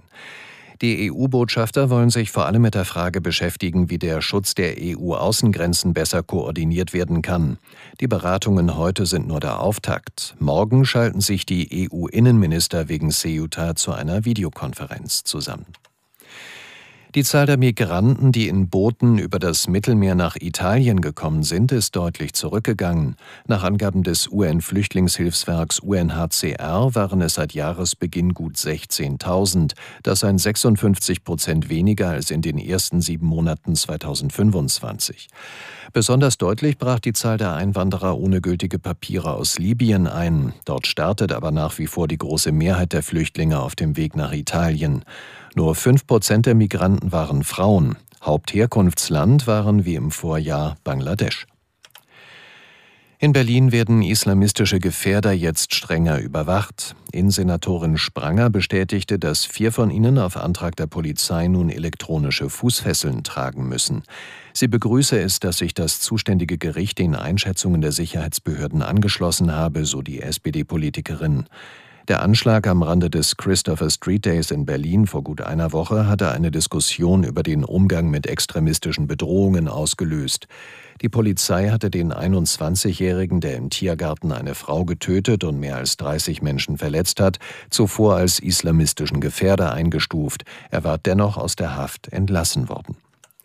Die EU-Botschafter wollen sich vor allem mit der Frage beschäftigen, wie der Schutz der EU-Außengrenzen besser koordiniert werden kann. Die Beratungen heute sind nur der Auftakt. Morgen schalten sich die EU-Innenminister wegen Ceuta zu einer Videokonferenz zusammen. Die Zahl der Migranten, die in Booten über das Mittelmeer nach Italien gekommen sind, ist deutlich zurückgegangen. Nach Angaben des UN-Flüchtlingshilfswerks UNHCR waren es seit Jahresbeginn gut 16.000. Das seien 56% weniger als in den ersten 7 Monaten 2025. Besonders deutlich brach die Zahl der Einwanderer ohne gültige Papiere aus Libyen ein. Dort startet aber nach wie vor die große Mehrheit der Flüchtlinge auf dem Weg nach Italien. Nur 5% der Migranten waren Frauen. Hauptherkunftsland waren wie im Vorjahr Bangladesch. In Berlin werden islamistische Gefährder jetzt strenger überwacht. Innensenatorin Spranger bestätigte, dass 4 von ihnen auf Antrag der Polizei nun elektronische Fußfesseln tragen müssen. Sie begrüße es, dass sich das zuständige Gericht den Einschätzungen der Sicherheitsbehörden angeschlossen habe, so die SPD-Politikerin. Der Anschlag am Rande des Christopher Street Days in Berlin vor gut einer Woche hatte eine Diskussion über den Umgang mit extremistischen Bedrohungen ausgelöst. Die Polizei hatte den 21-Jährigen, der im Tiergarten eine Frau getötet und mehr als 30 Menschen verletzt hat, zuvor als islamistischen Gefährder eingestuft. Er war dennoch aus der Haft entlassen worden.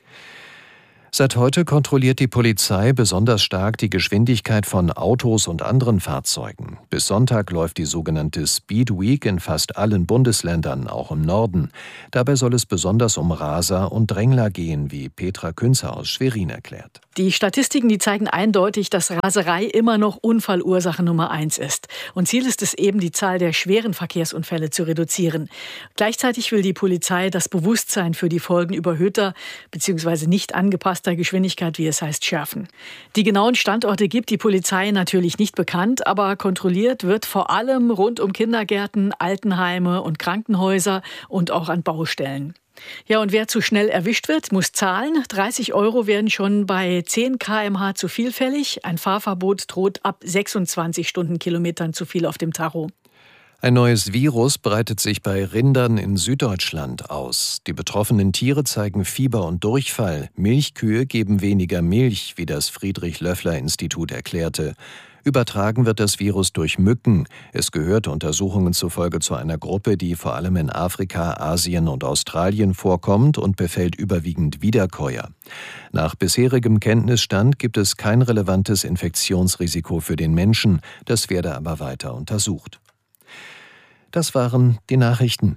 Seit heute kontrolliert die Polizei besonders stark die Geschwindigkeit von Autos und anderen Fahrzeugen. Bis Sonntag läuft die sogenannte Speed Week in fast allen Bundesländern, auch im Norden. Dabei soll es besonders um Raser und Drängler gehen, wie Petra Künzer aus Schwerin erklärt. Die Statistiken, die zeigen eindeutig, dass Raserei immer noch Unfallursache Nummer 1 ist. Und Ziel ist es eben, die Zahl der schweren Verkehrsunfälle zu reduzieren. Gleichzeitig will die Polizei das Bewusstsein für die Folgen überhöhter bzw. nicht angepasster Geschwindigkeit, wie es heißt, schärfen. Die genauen Standorte gibt die Polizei natürlich nicht bekannt, aber kontrolliert wird vor allem rund um Kindergärten, Altenheime und Krankenhäuser und auch an Baustellen. Ja, und wer zu schnell erwischt wird, muss zahlen. 30 € werden schon bei 10 km/h zu viel fällig. Ein Fahrverbot droht ab 26 Stundenkilometern zu viel auf dem Tacho. Ein neues Virus breitet sich bei Rindern in Süddeutschland aus. Die betroffenen Tiere zeigen Fieber und Durchfall. Milchkühe geben weniger Milch, wie das Friedrich-Löffler-Institut erklärte. Übertragen wird das Virus durch Mücken. Es gehört Untersuchungen zufolge zu einer Gruppe, die vor allem in Afrika, Asien und Australien vorkommt und befällt überwiegend Wiederkäuer. Nach bisherigem Kenntnisstand gibt es kein relevantes Infektionsrisiko für den Menschen. Das werde aber weiter untersucht. Das waren die Nachrichten.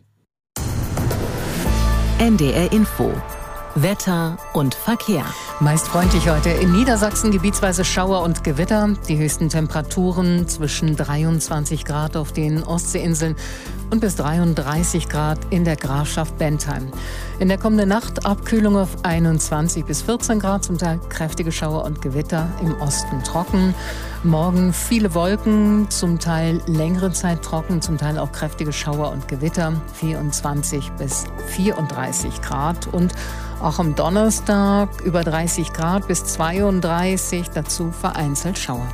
NDR Info. Wetter und Verkehr. Meist freundlich heute. In Niedersachsen gebietsweise Schauer und Gewitter. Die höchsten Temperaturen zwischen 23 Grad auf den Ostseeinseln und bis 33 Grad in der Grafschaft Bentheim. In der kommenden Nacht Abkühlung auf 21 bis 14 Grad, zum Teil kräftige Schauer und Gewitter, im Osten trocken. Morgen viele Wolken, zum Teil längere Zeit trocken, zum Teil auch kräftige Schauer und Gewitter, 24 bis 34 Grad. Und auch am Donnerstag über 30 Grad bis 32, dazu vereinzelt Schauer.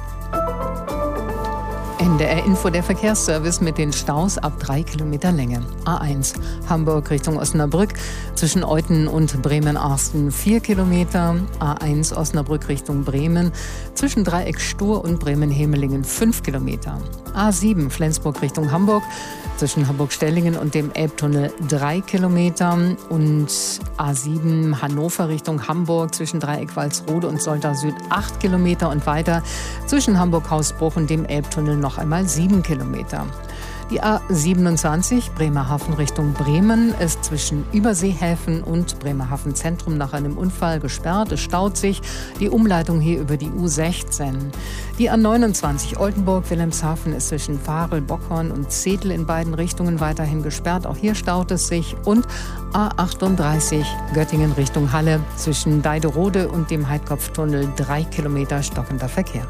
NDR Info, der Verkehrsservice mit den Staus ab 3 Kilometer Länge. A1 Hamburg Richtung Osnabrück zwischen Euthen und Bremen-Arsten 4 Kilometer. A1 Osnabrück Richtung Bremen zwischen Dreieck Stur und Bremen-Hemelingen 5 Kilometer. A7 Flensburg Richtung Hamburg zwischen Hamburg-Stellingen und dem Elbtunnel 3 Kilometer. Und A7 Hannover Richtung Hamburg zwischen Dreieck Walsrode und Soltau Süd 8 Kilometer und weiter zwischen Hamburg-Hausbruch und dem Elbtunnel noch einmal 7 Kilometer. Die A27 Bremerhaven Richtung Bremen ist zwischen Überseehäfen und Bremerhaven Zentrum nach einem Unfall gesperrt. Es staut sich. Die Umleitung hier über die U16. Die A29 Oldenburg-Wilhelmshaven ist zwischen Varel, Bockhorn und Zedel in beiden Richtungen weiterhin gesperrt. Auch hier staut es sich. Und A38 Göttingen Richtung Halle zwischen Deiderode und dem Heidkopftunnel 3 Kilometer stockender Verkehr.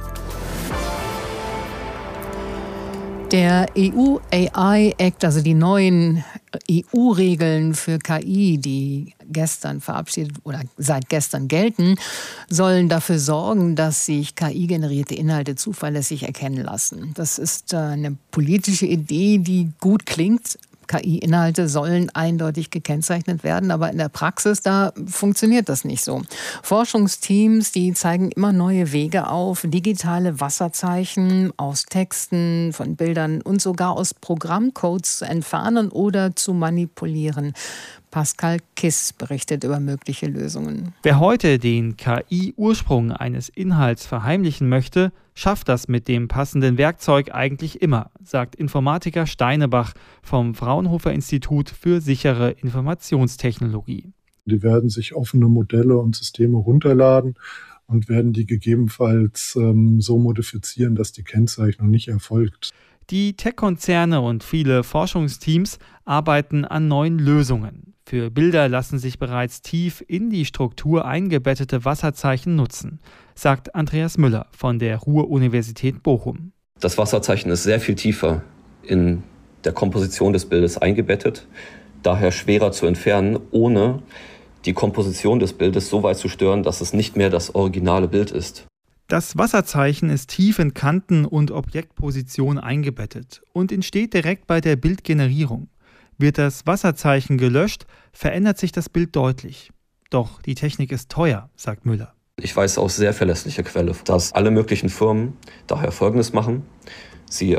Der EU-AI-Act, also die neuen EU-Regeln für KI, die gestern verabschiedet oder seit gestern gelten, sollen dafür sorgen, dass sich KI-generierte Inhalte zuverlässig erkennen lassen. Das ist eine politische Idee, die gut klingt. KI-Inhalte sollen eindeutig gekennzeichnet werden, aber in der Praxis, da funktioniert das nicht so. Forschungsteams, die zeigen immer neue Wege auf, digitale Wasserzeichen aus Texten, von Bildern und sogar aus Programmcodes zu entfernen oder zu manipulieren. Pascal Kiss berichtet über mögliche Lösungen. Wer heute den KI-Ursprung eines Inhalts verheimlichen möchte, schafft das mit dem passenden Werkzeug eigentlich immer, sagt Informatiker Steinebach vom Fraunhofer Institut für sichere Informationstechnologie. Die werden sich offene Modelle und Systeme runterladen und werden die gegebenenfalls so modifizieren, dass die Kennzeichnung nicht erfolgt. Die Tech-Konzerne und viele Forschungsteams arbeiten an neuen Lösungen. Für Bilder lassen sich bereits tief in die Struktur eingebettete Wasserzeichen nutzen, sagt Andreas Müller von der Ruhr-Universität Bochum. Das Wasserzeichen ist sehr viel tiefer in der Komposition des Bildes eingebettet, daher schwerer zu entfernen, ohne die Komposition des Bildes so weit zu stören, dass es nicht mehr das originale Bild ist. Das Wasserzeichen ist tief in Kanten und Objektposition eingebettet und entsteht direkt bei der Bildgenerierung. Wird das Wasserzeichen gelöscht, verändert sich das Bild deutlich. Doch die Technik ist teuer, sagt Müller. Ich weiß aus sehr verlässlicher Quelle, dass alle möglichen Firmen daher Folgendes machen. Sie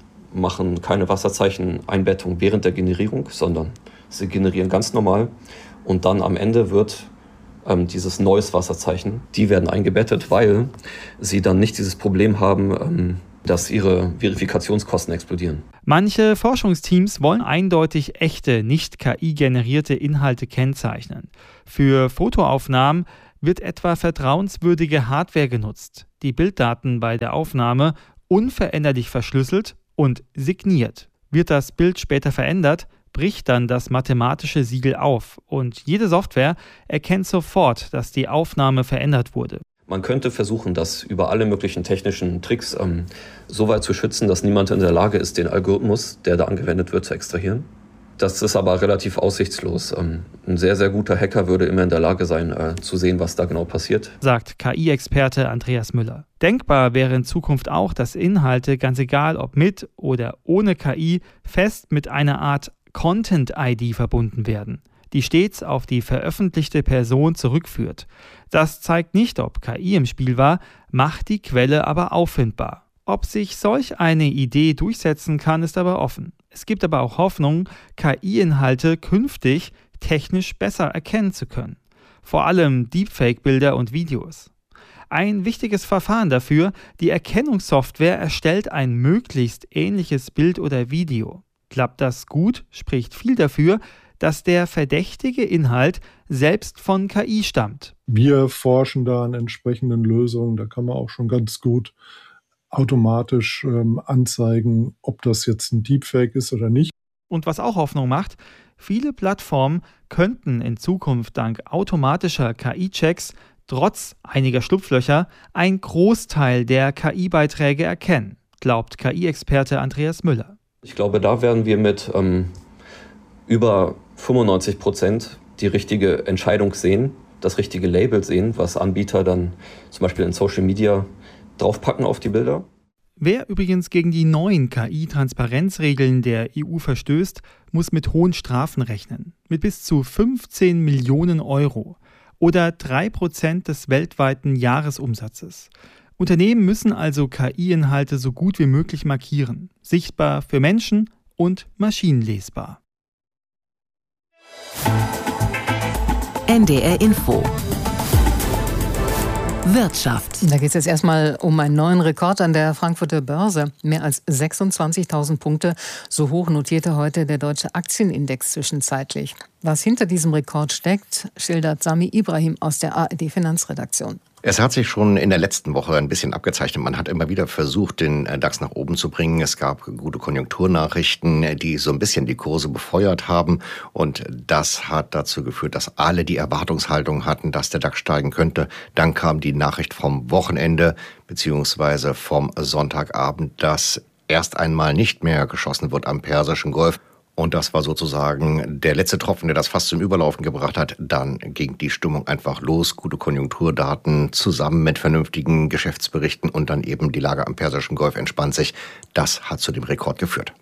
machen keine Wasserzeicheneinbettung während der Generierung, sondern sie generieren ganz normal und dann am Ende wird dieses neues Wasserzeichen, die werden eingebettet, weil sie dann nicht dieses Problem haben, dass ihre Verifikationskosten explodieren. Manche Forschungsteams wollen eindeutig echte, nicht KI-generierte Inhalte kennzeichnen. Für Fotoaufnahmen wird etwa vertrauenswürdige Hardware genutzt, die Bilddaten bei der Aufnahme unveränderlich verschlüsselt und signiert. Wird das Bild später verändert, bricht dann das mathematische Siegel auf und jede Software erkennt sofort, dass die Aufnahme verändert wurde. Man könnte versuchen, das über alle möglichen technischen Tricks so weit zu schützen, dass niemand in der Lage ist, den Algorithmus, der da angewendet wird, zu extrahieren. Das ist aber relativ aussichtslos. Ein sehr, sehr guter Hacker würde immer in der Lage sein, zu sehen, was da genau passiert, sagt KI-Experte Andreas Müller. Denkbar wäre in Zukunft auch, dass Inhalte, ganz egal ob mit oder ohne KI, fest mit einer Art Content-ID verbunden werden, die stets auf die veröffentlichte Person zurückführt. Das zeigt nicht, ob KI im Spiel war, macht die Quelle aber auffindbar. Ob sich solch eine Idee durchsetzen kann, ist aber offen. Es gibt aber auch Hoffnung, KI-Inhalte künftig technisch besser erkennen zu können. Vor allem Deepfake-Bilder und Videos. Ein wichtiges Verfahren dafür, die Erkennungssoftware erstellt ein möglichst ähnliches Bild oder Video. Klappt das gut, spricht viel dafür, dass der verdächtige Inhalt selbst von KI stammt. Wir forschen da an entsprechenden Lösungen. Da kann man auch schon ganz gut automatisch anzeigen, ob das jetzt ein Deepfake ist oder nicht. Und was auch Hoffnung macht, viele Plattformen könnten in Zukunft dank automatischer KI-Checks trotz einiger Schlupflöcher einen Großteil der KI-Beiträge erkennen, glaubt KI-Experte Andreas Müller. Ich glaube, da werden wir mit über 95% die richtige Entscheidung sehen, das richtige Label sehen, was Anbieter dann zum Beispiel in Social Media draufpacken auf die Bilder. Wer übrigens gegen die neuen KI-Transparenzregeln der EU verstößt, muss mit hohen Strafen rechnen. Mit bis zu 15 Millionen Euro oder 3% des weltweiten Jahresumsatzes. Unternehmen müssen also KI-Inhalte so gut wie möglich markieren. Sichtbar für Menschen und maschinenlesbar. NDR Info. Wirtschaft. Da geht es jetzt erstmal um einen neuen Rekord an der Frankfurter Börse. Mehr als 26.000 Punkte. So hoch notierte heute der deutsche Aktienindex zwischenzeitlich. Was hinter diesem Rekord steckt, schildert Sami Ibrahim aus der ARD Finanzredaktion. Es hat sich schon in der letzten Woche ein bisschen abgezeichnet. Man hat immer wieder versucht, den DAX nach oben zu bringen. Es gab gute Konjunkturnachrichten, die so ein bisschen die Kurse befeuert haben. Und das hat dazu geführt, dass alle die Erwartungshaltung hatten, dass der DAX steigen könnte. Dann kam die Nachricht vom Wochenende beziehungsweise vom Sonntagabend, dass erst einmal nicht mehr geschossen wird am Persischen Golf. Und das war sozusagen der letzte Tropfen, der das fast zum Überlaufen gebracht hat. Dann ging die Stimmung einfach los. Gute Konjunkturdaten zusammen mit vernünftigen Geschäftsberichten und dann eben die Lage am Persischen Golf entspannt sich. Das hat zu dem Rekord geführt.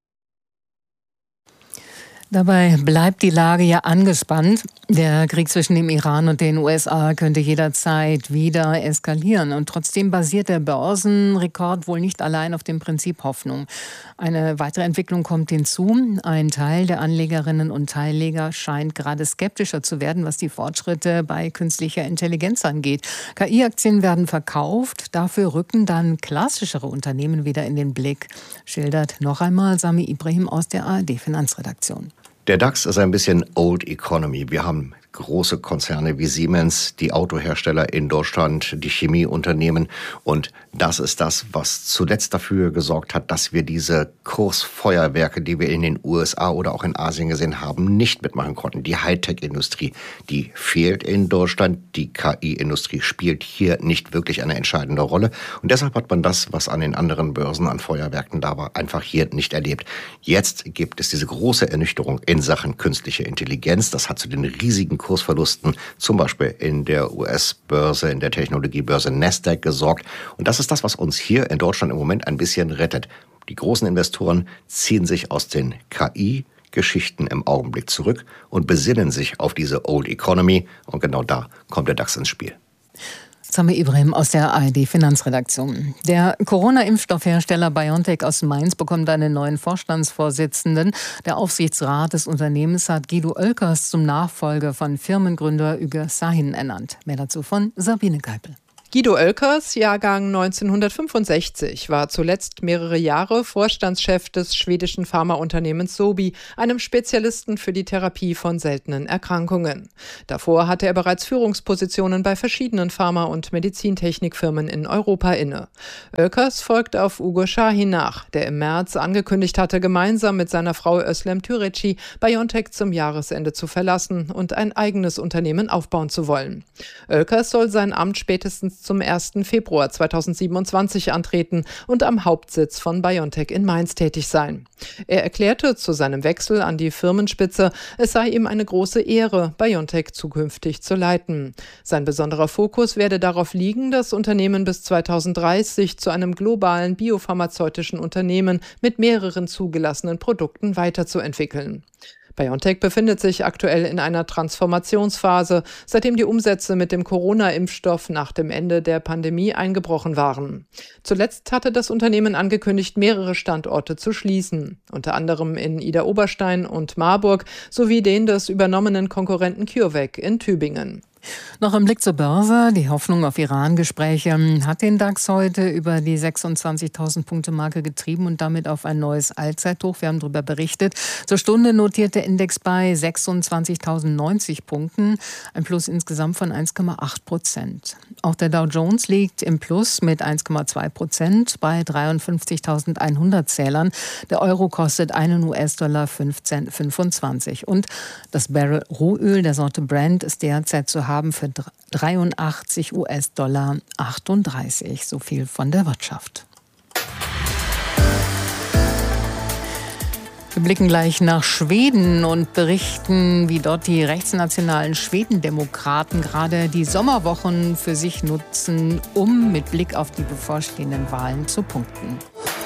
Dabei bleibt die Lage ja angespannt. Der Krieg zwischen dem Iran und den USA könnte jederzeit wieder eskalieren. Und trotzdem basiert der Börsenrekord wohl nicht allein auf dem Prinzip Hoffnung. Eine weitere Entwicklung kommt hinzu. Ein Teil der Anlegerinnen und Teilleger scheint gerade skeptischer zu werden, was die Fortschritte bei künstlicher Intelligenz angeht. KI-Aktien werden verkauft. Dafür rücken dann klassischere Unternehmen wieder in den Blick, schildert noch einmal Sami Ibrahim aus der ARD Finanzredaktion. Der DAX ist ein bisschen Old Economy. Wir haben große Konzerne wie Siemens, die Autohersteller in Deutschland, die Chemieunternehmen. Und das ist das, was zuletzt dafür gesorgt hat, dass wir diese Kursfeuerwerke, die wir in den USA oder auch in Asien gesehen haben, nicht mitmachen konnten. Die Hightech-Industrie, die fehlt in Deutschland. Die KI-Industrie spielt hier nicht wirklich eine entscheidende Rolle. Und deshalb hat man das, was an den anderen Börsen an Feuerwerken da war, einfach hier nicht erlebt. Jetzt gibt es diese große Ernüchterung in Sachen künstliche Intelligenz. Das hat zu den riesigen Kursverlusten, zum Beispiel in der US-Börse, in der Technologiebörse Nasdaq gesorgt. Und das ist das, was uns hier in Deutschland im Moment ein bisschen rettet. Die großen Investoren ziehen sich aus den KI-Geschichten im Augenblick zurück und besinnen sich auf diese Old Economy. Und genau da kommt der DAX ins Spiel. Sami Ibrahim aus der ARD-Finanzredaktion. Der Corona-Impfstoffhersteller BioNTech aus Mainz bekommt einen neuen Vorstandsvorsitzenden. Der Aufsichtsrat des Unternehmens hat Guido Oelkers zum Nachfolger von Firmengründer Ugur Sahin ernannt. Mehr dazu von Sabine Geipel. Guido Oelkers, Jahrgang 1965, war zuletzt mehrere Jahre Vorstandschef des schwedischen Pharmaunternehmens Sobi, einem Spezialisten für die Therapie von seltenen Erkrankungen. Davor hatte er bereits Führungspositionen bei verschiedenen Pharma- und Medizintechnikfirmen in Europa inne. Oelkers folgt auf Ugur Sahin nach, der im März angekündigt hatte, gemeinsam mit seiner Frau Özlem Türeci BioNTech zum Jahresende zu verlassen und ein eigenes Unternehmen aufbauen zu wollen. Oelkers soll sein Amt spätestens zum 1. Februar 2027 antreten und am Hauptsitz von BioNTech in Mainz tätig sein. Er erklärte zu seinem Wechsel an die Firmenspitze, es sei ihm eine große Ehre, BioNTech zukünftig zu leiten. Sein besonderer Fokus werde darauf liegen, das Unternehmen bis 2030 zu einem globalen biopharmazeutischen Unternehmen mit mehreren zugelassenen Produkten weiterzuentwickeln. BioNTech befindet sich aktuell in einer Transformationsphase, seitdem die Umsätze mit dem Corona-Impfstoff nach dem Ende der Pandemie eingebrochen waren. Zuletzt hatte das Unternehmen angekündigt, mehrere Standorte zu schließen, unter anderem in Idar-Oberstein und Marburg sowie den des übernommenen Konkurrenten CureVac in Tübingen. Noch ein Blick zur Börse. Die Hoffnung auf Iran-Gespräche hat den DAX heute über die 26.000-Punkte-Marke getrieben und damit auf ein neues Allzeithoch. Wir haben darüber berichtet. Zur Stunde notiert der Index bei 26.090 Punkten, ein Plus insgesamt von 1,8%. Auch der Dow Jones liegt im Plus mit 1,2% bei 53.100 Zählern. Der Euro kostet einen US-Dollar 15,25. Und das Barrel Rohöl der Sorte Brent ist derzeit zu haben für 83 US-Dollar 38. So viel von der Wirtschaft. Wir blicken gleich nach Schweden und berichten, wie dort die rechtsnationalen Schwedendemokraten gerade die Sommerwochen für sich nutzen, um mit Blick auf die bevorstehenden Wahlen zu punkten.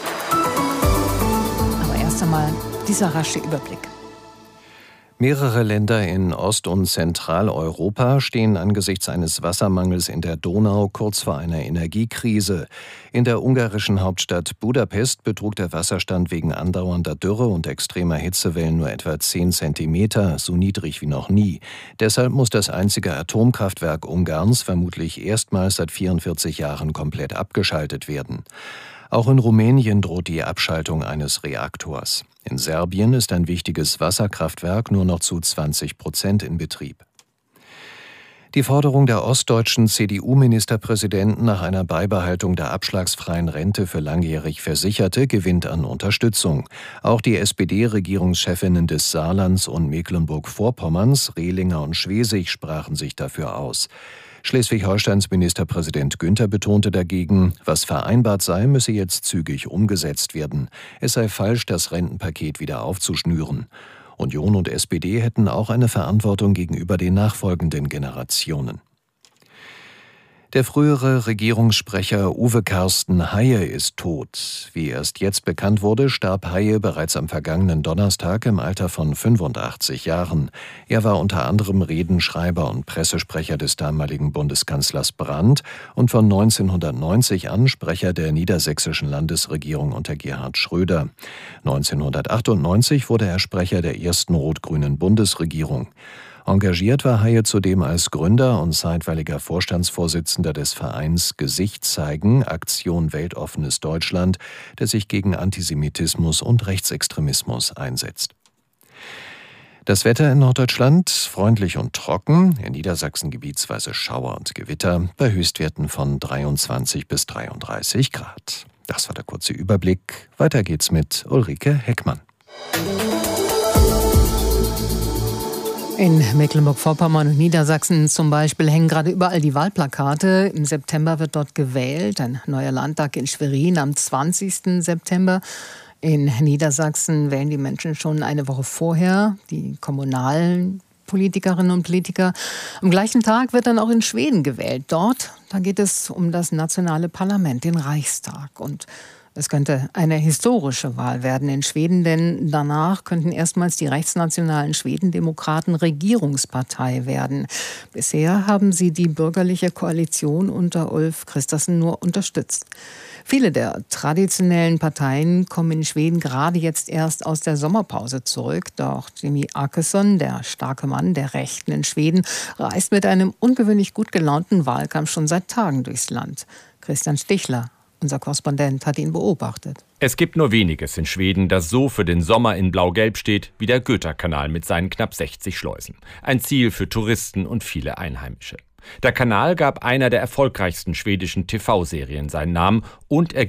Aber erst einmal dieser rasche Überblick. Mehrere Länder in Ost- und Zentraleuropa stehen angesichts eines Wassermangels in der Donau kurz vor einer Energiekrise. In der ungarischen Hauptstadt Budapest betrug der Wasserstand wegen andauernder Dürre und extremer Hitzewellen nur etwa 10 Zentimeter, so niedrig wie noch nie. Deshalb muss das einzige Atomkraftwerk Ungarns vermutlich erstmals seit 44 Jahren komplett abgeschaltet werden. Auch in Rumänien droht die Abschaltung eines Reaktors. In Serbien ist ein wichtiges Wasserkraftwerk nur noch zu 20% in Betrieb. Die Forderung der ostdeutschen CDU-Ministerpräsidenten nach einer Beibehaltung der abschlagsfreien Rente für langjährig Versicherte gewinnt an Unterstützung. Auch die SPD-Regierungschefinnen des Saarlands und Mecklenburg-Vorpommerns, Rehlinger und Schwesig, sprachen sich dafür aus. Schleswig-Holsteins Ministerpräsident Günther betonte dagegen, was vereinbart sei, müsse jetzt zügig umgesetzt werden. Es sei falsch, das Rentenpaket wieder aufzuschnüren. Union und SPD hätten auch eine Verantwortung gegenüber den nachfolgenden Generationen. Der frühere Regierungssprecher Uwe Carsten Haie ist tot. Wie erst jetzt bekannt wurde, starb Haie bereits am vergangenen Donnerstag im Alter von 85 Jahren. Er war unter anderem Redenschreiber und Pressesprecher des damaligen Bundeskanzlers Brandt und von 1990 an Sprecher der niedersächsischen Landesregierung unter Gerhard Schröder. 1998 wurde er Sprecher der ersten rot-grünen Bundesregierung. Engagiert war Haie zudem als Gründer und zeitweiliger Vorstandsvorsitzender des Vereins Gesicht zeigen, Aktion Weltoffenes Deutschland, der sich gegen Antisemitismus und Rechtsextremismus einsetzt. Das Wetter in Norddeutschland freundlich und trocken, in Niedersachsen gebietsweise Schauer und Gewitter bei Höchstwerten von 23 bis 33 Grad. Das war der kurze Überblick. Weiter geht's mit Ulrike Heckmann. In Mecklenburg-Vorpommern und Niedersachsen zum Beispiel hängen gerade überall die Wahlplakate. Im September wird dort gewählt. Ein neuer Landtag in Schwerin am 20. September. In Niedersachsen wählen die Menschen schon eine Woche vorher, die kommunalen Politikerinnen und Politiker. Am gleichen Tag wird dann auch in Schweden gewählt. Dort, da geht es um das nationale Parlament, den Reichstag. Und es könnte eine historische Wahl werden in Schweden, denn danach könnten erstmals die rechtsnationalen Schwedendemokraten Regierungspartei werden. Bisher haben sie die bürgerliche Koalition unter Ulf Kristersson nur unterstützt. Viele der traditionellen Parteien kommen in Schweden gerade jetzt erst aus der Sommerpause zurück. Doch Jimmie Åkesson, der starke Mann der Rechten in Schweden, reist mit einem ungewöhnlich gut gelaunten Wahlkampf schon seit Tagen durchs Land. Christian Stichler, unser Korrespondent, hat ihn beobachtet. Es gibt nur weniges in Schweden, das so für den Sommer in Blau-Gelb steht wie der Göta-Kanal mit seinen knapp 60 Schleusen. Ein Ziel für Touristen und viele Einheimische. Der Kanal gab einer der erfolgreichsten schwedischen TV-Serien seinen Namen und er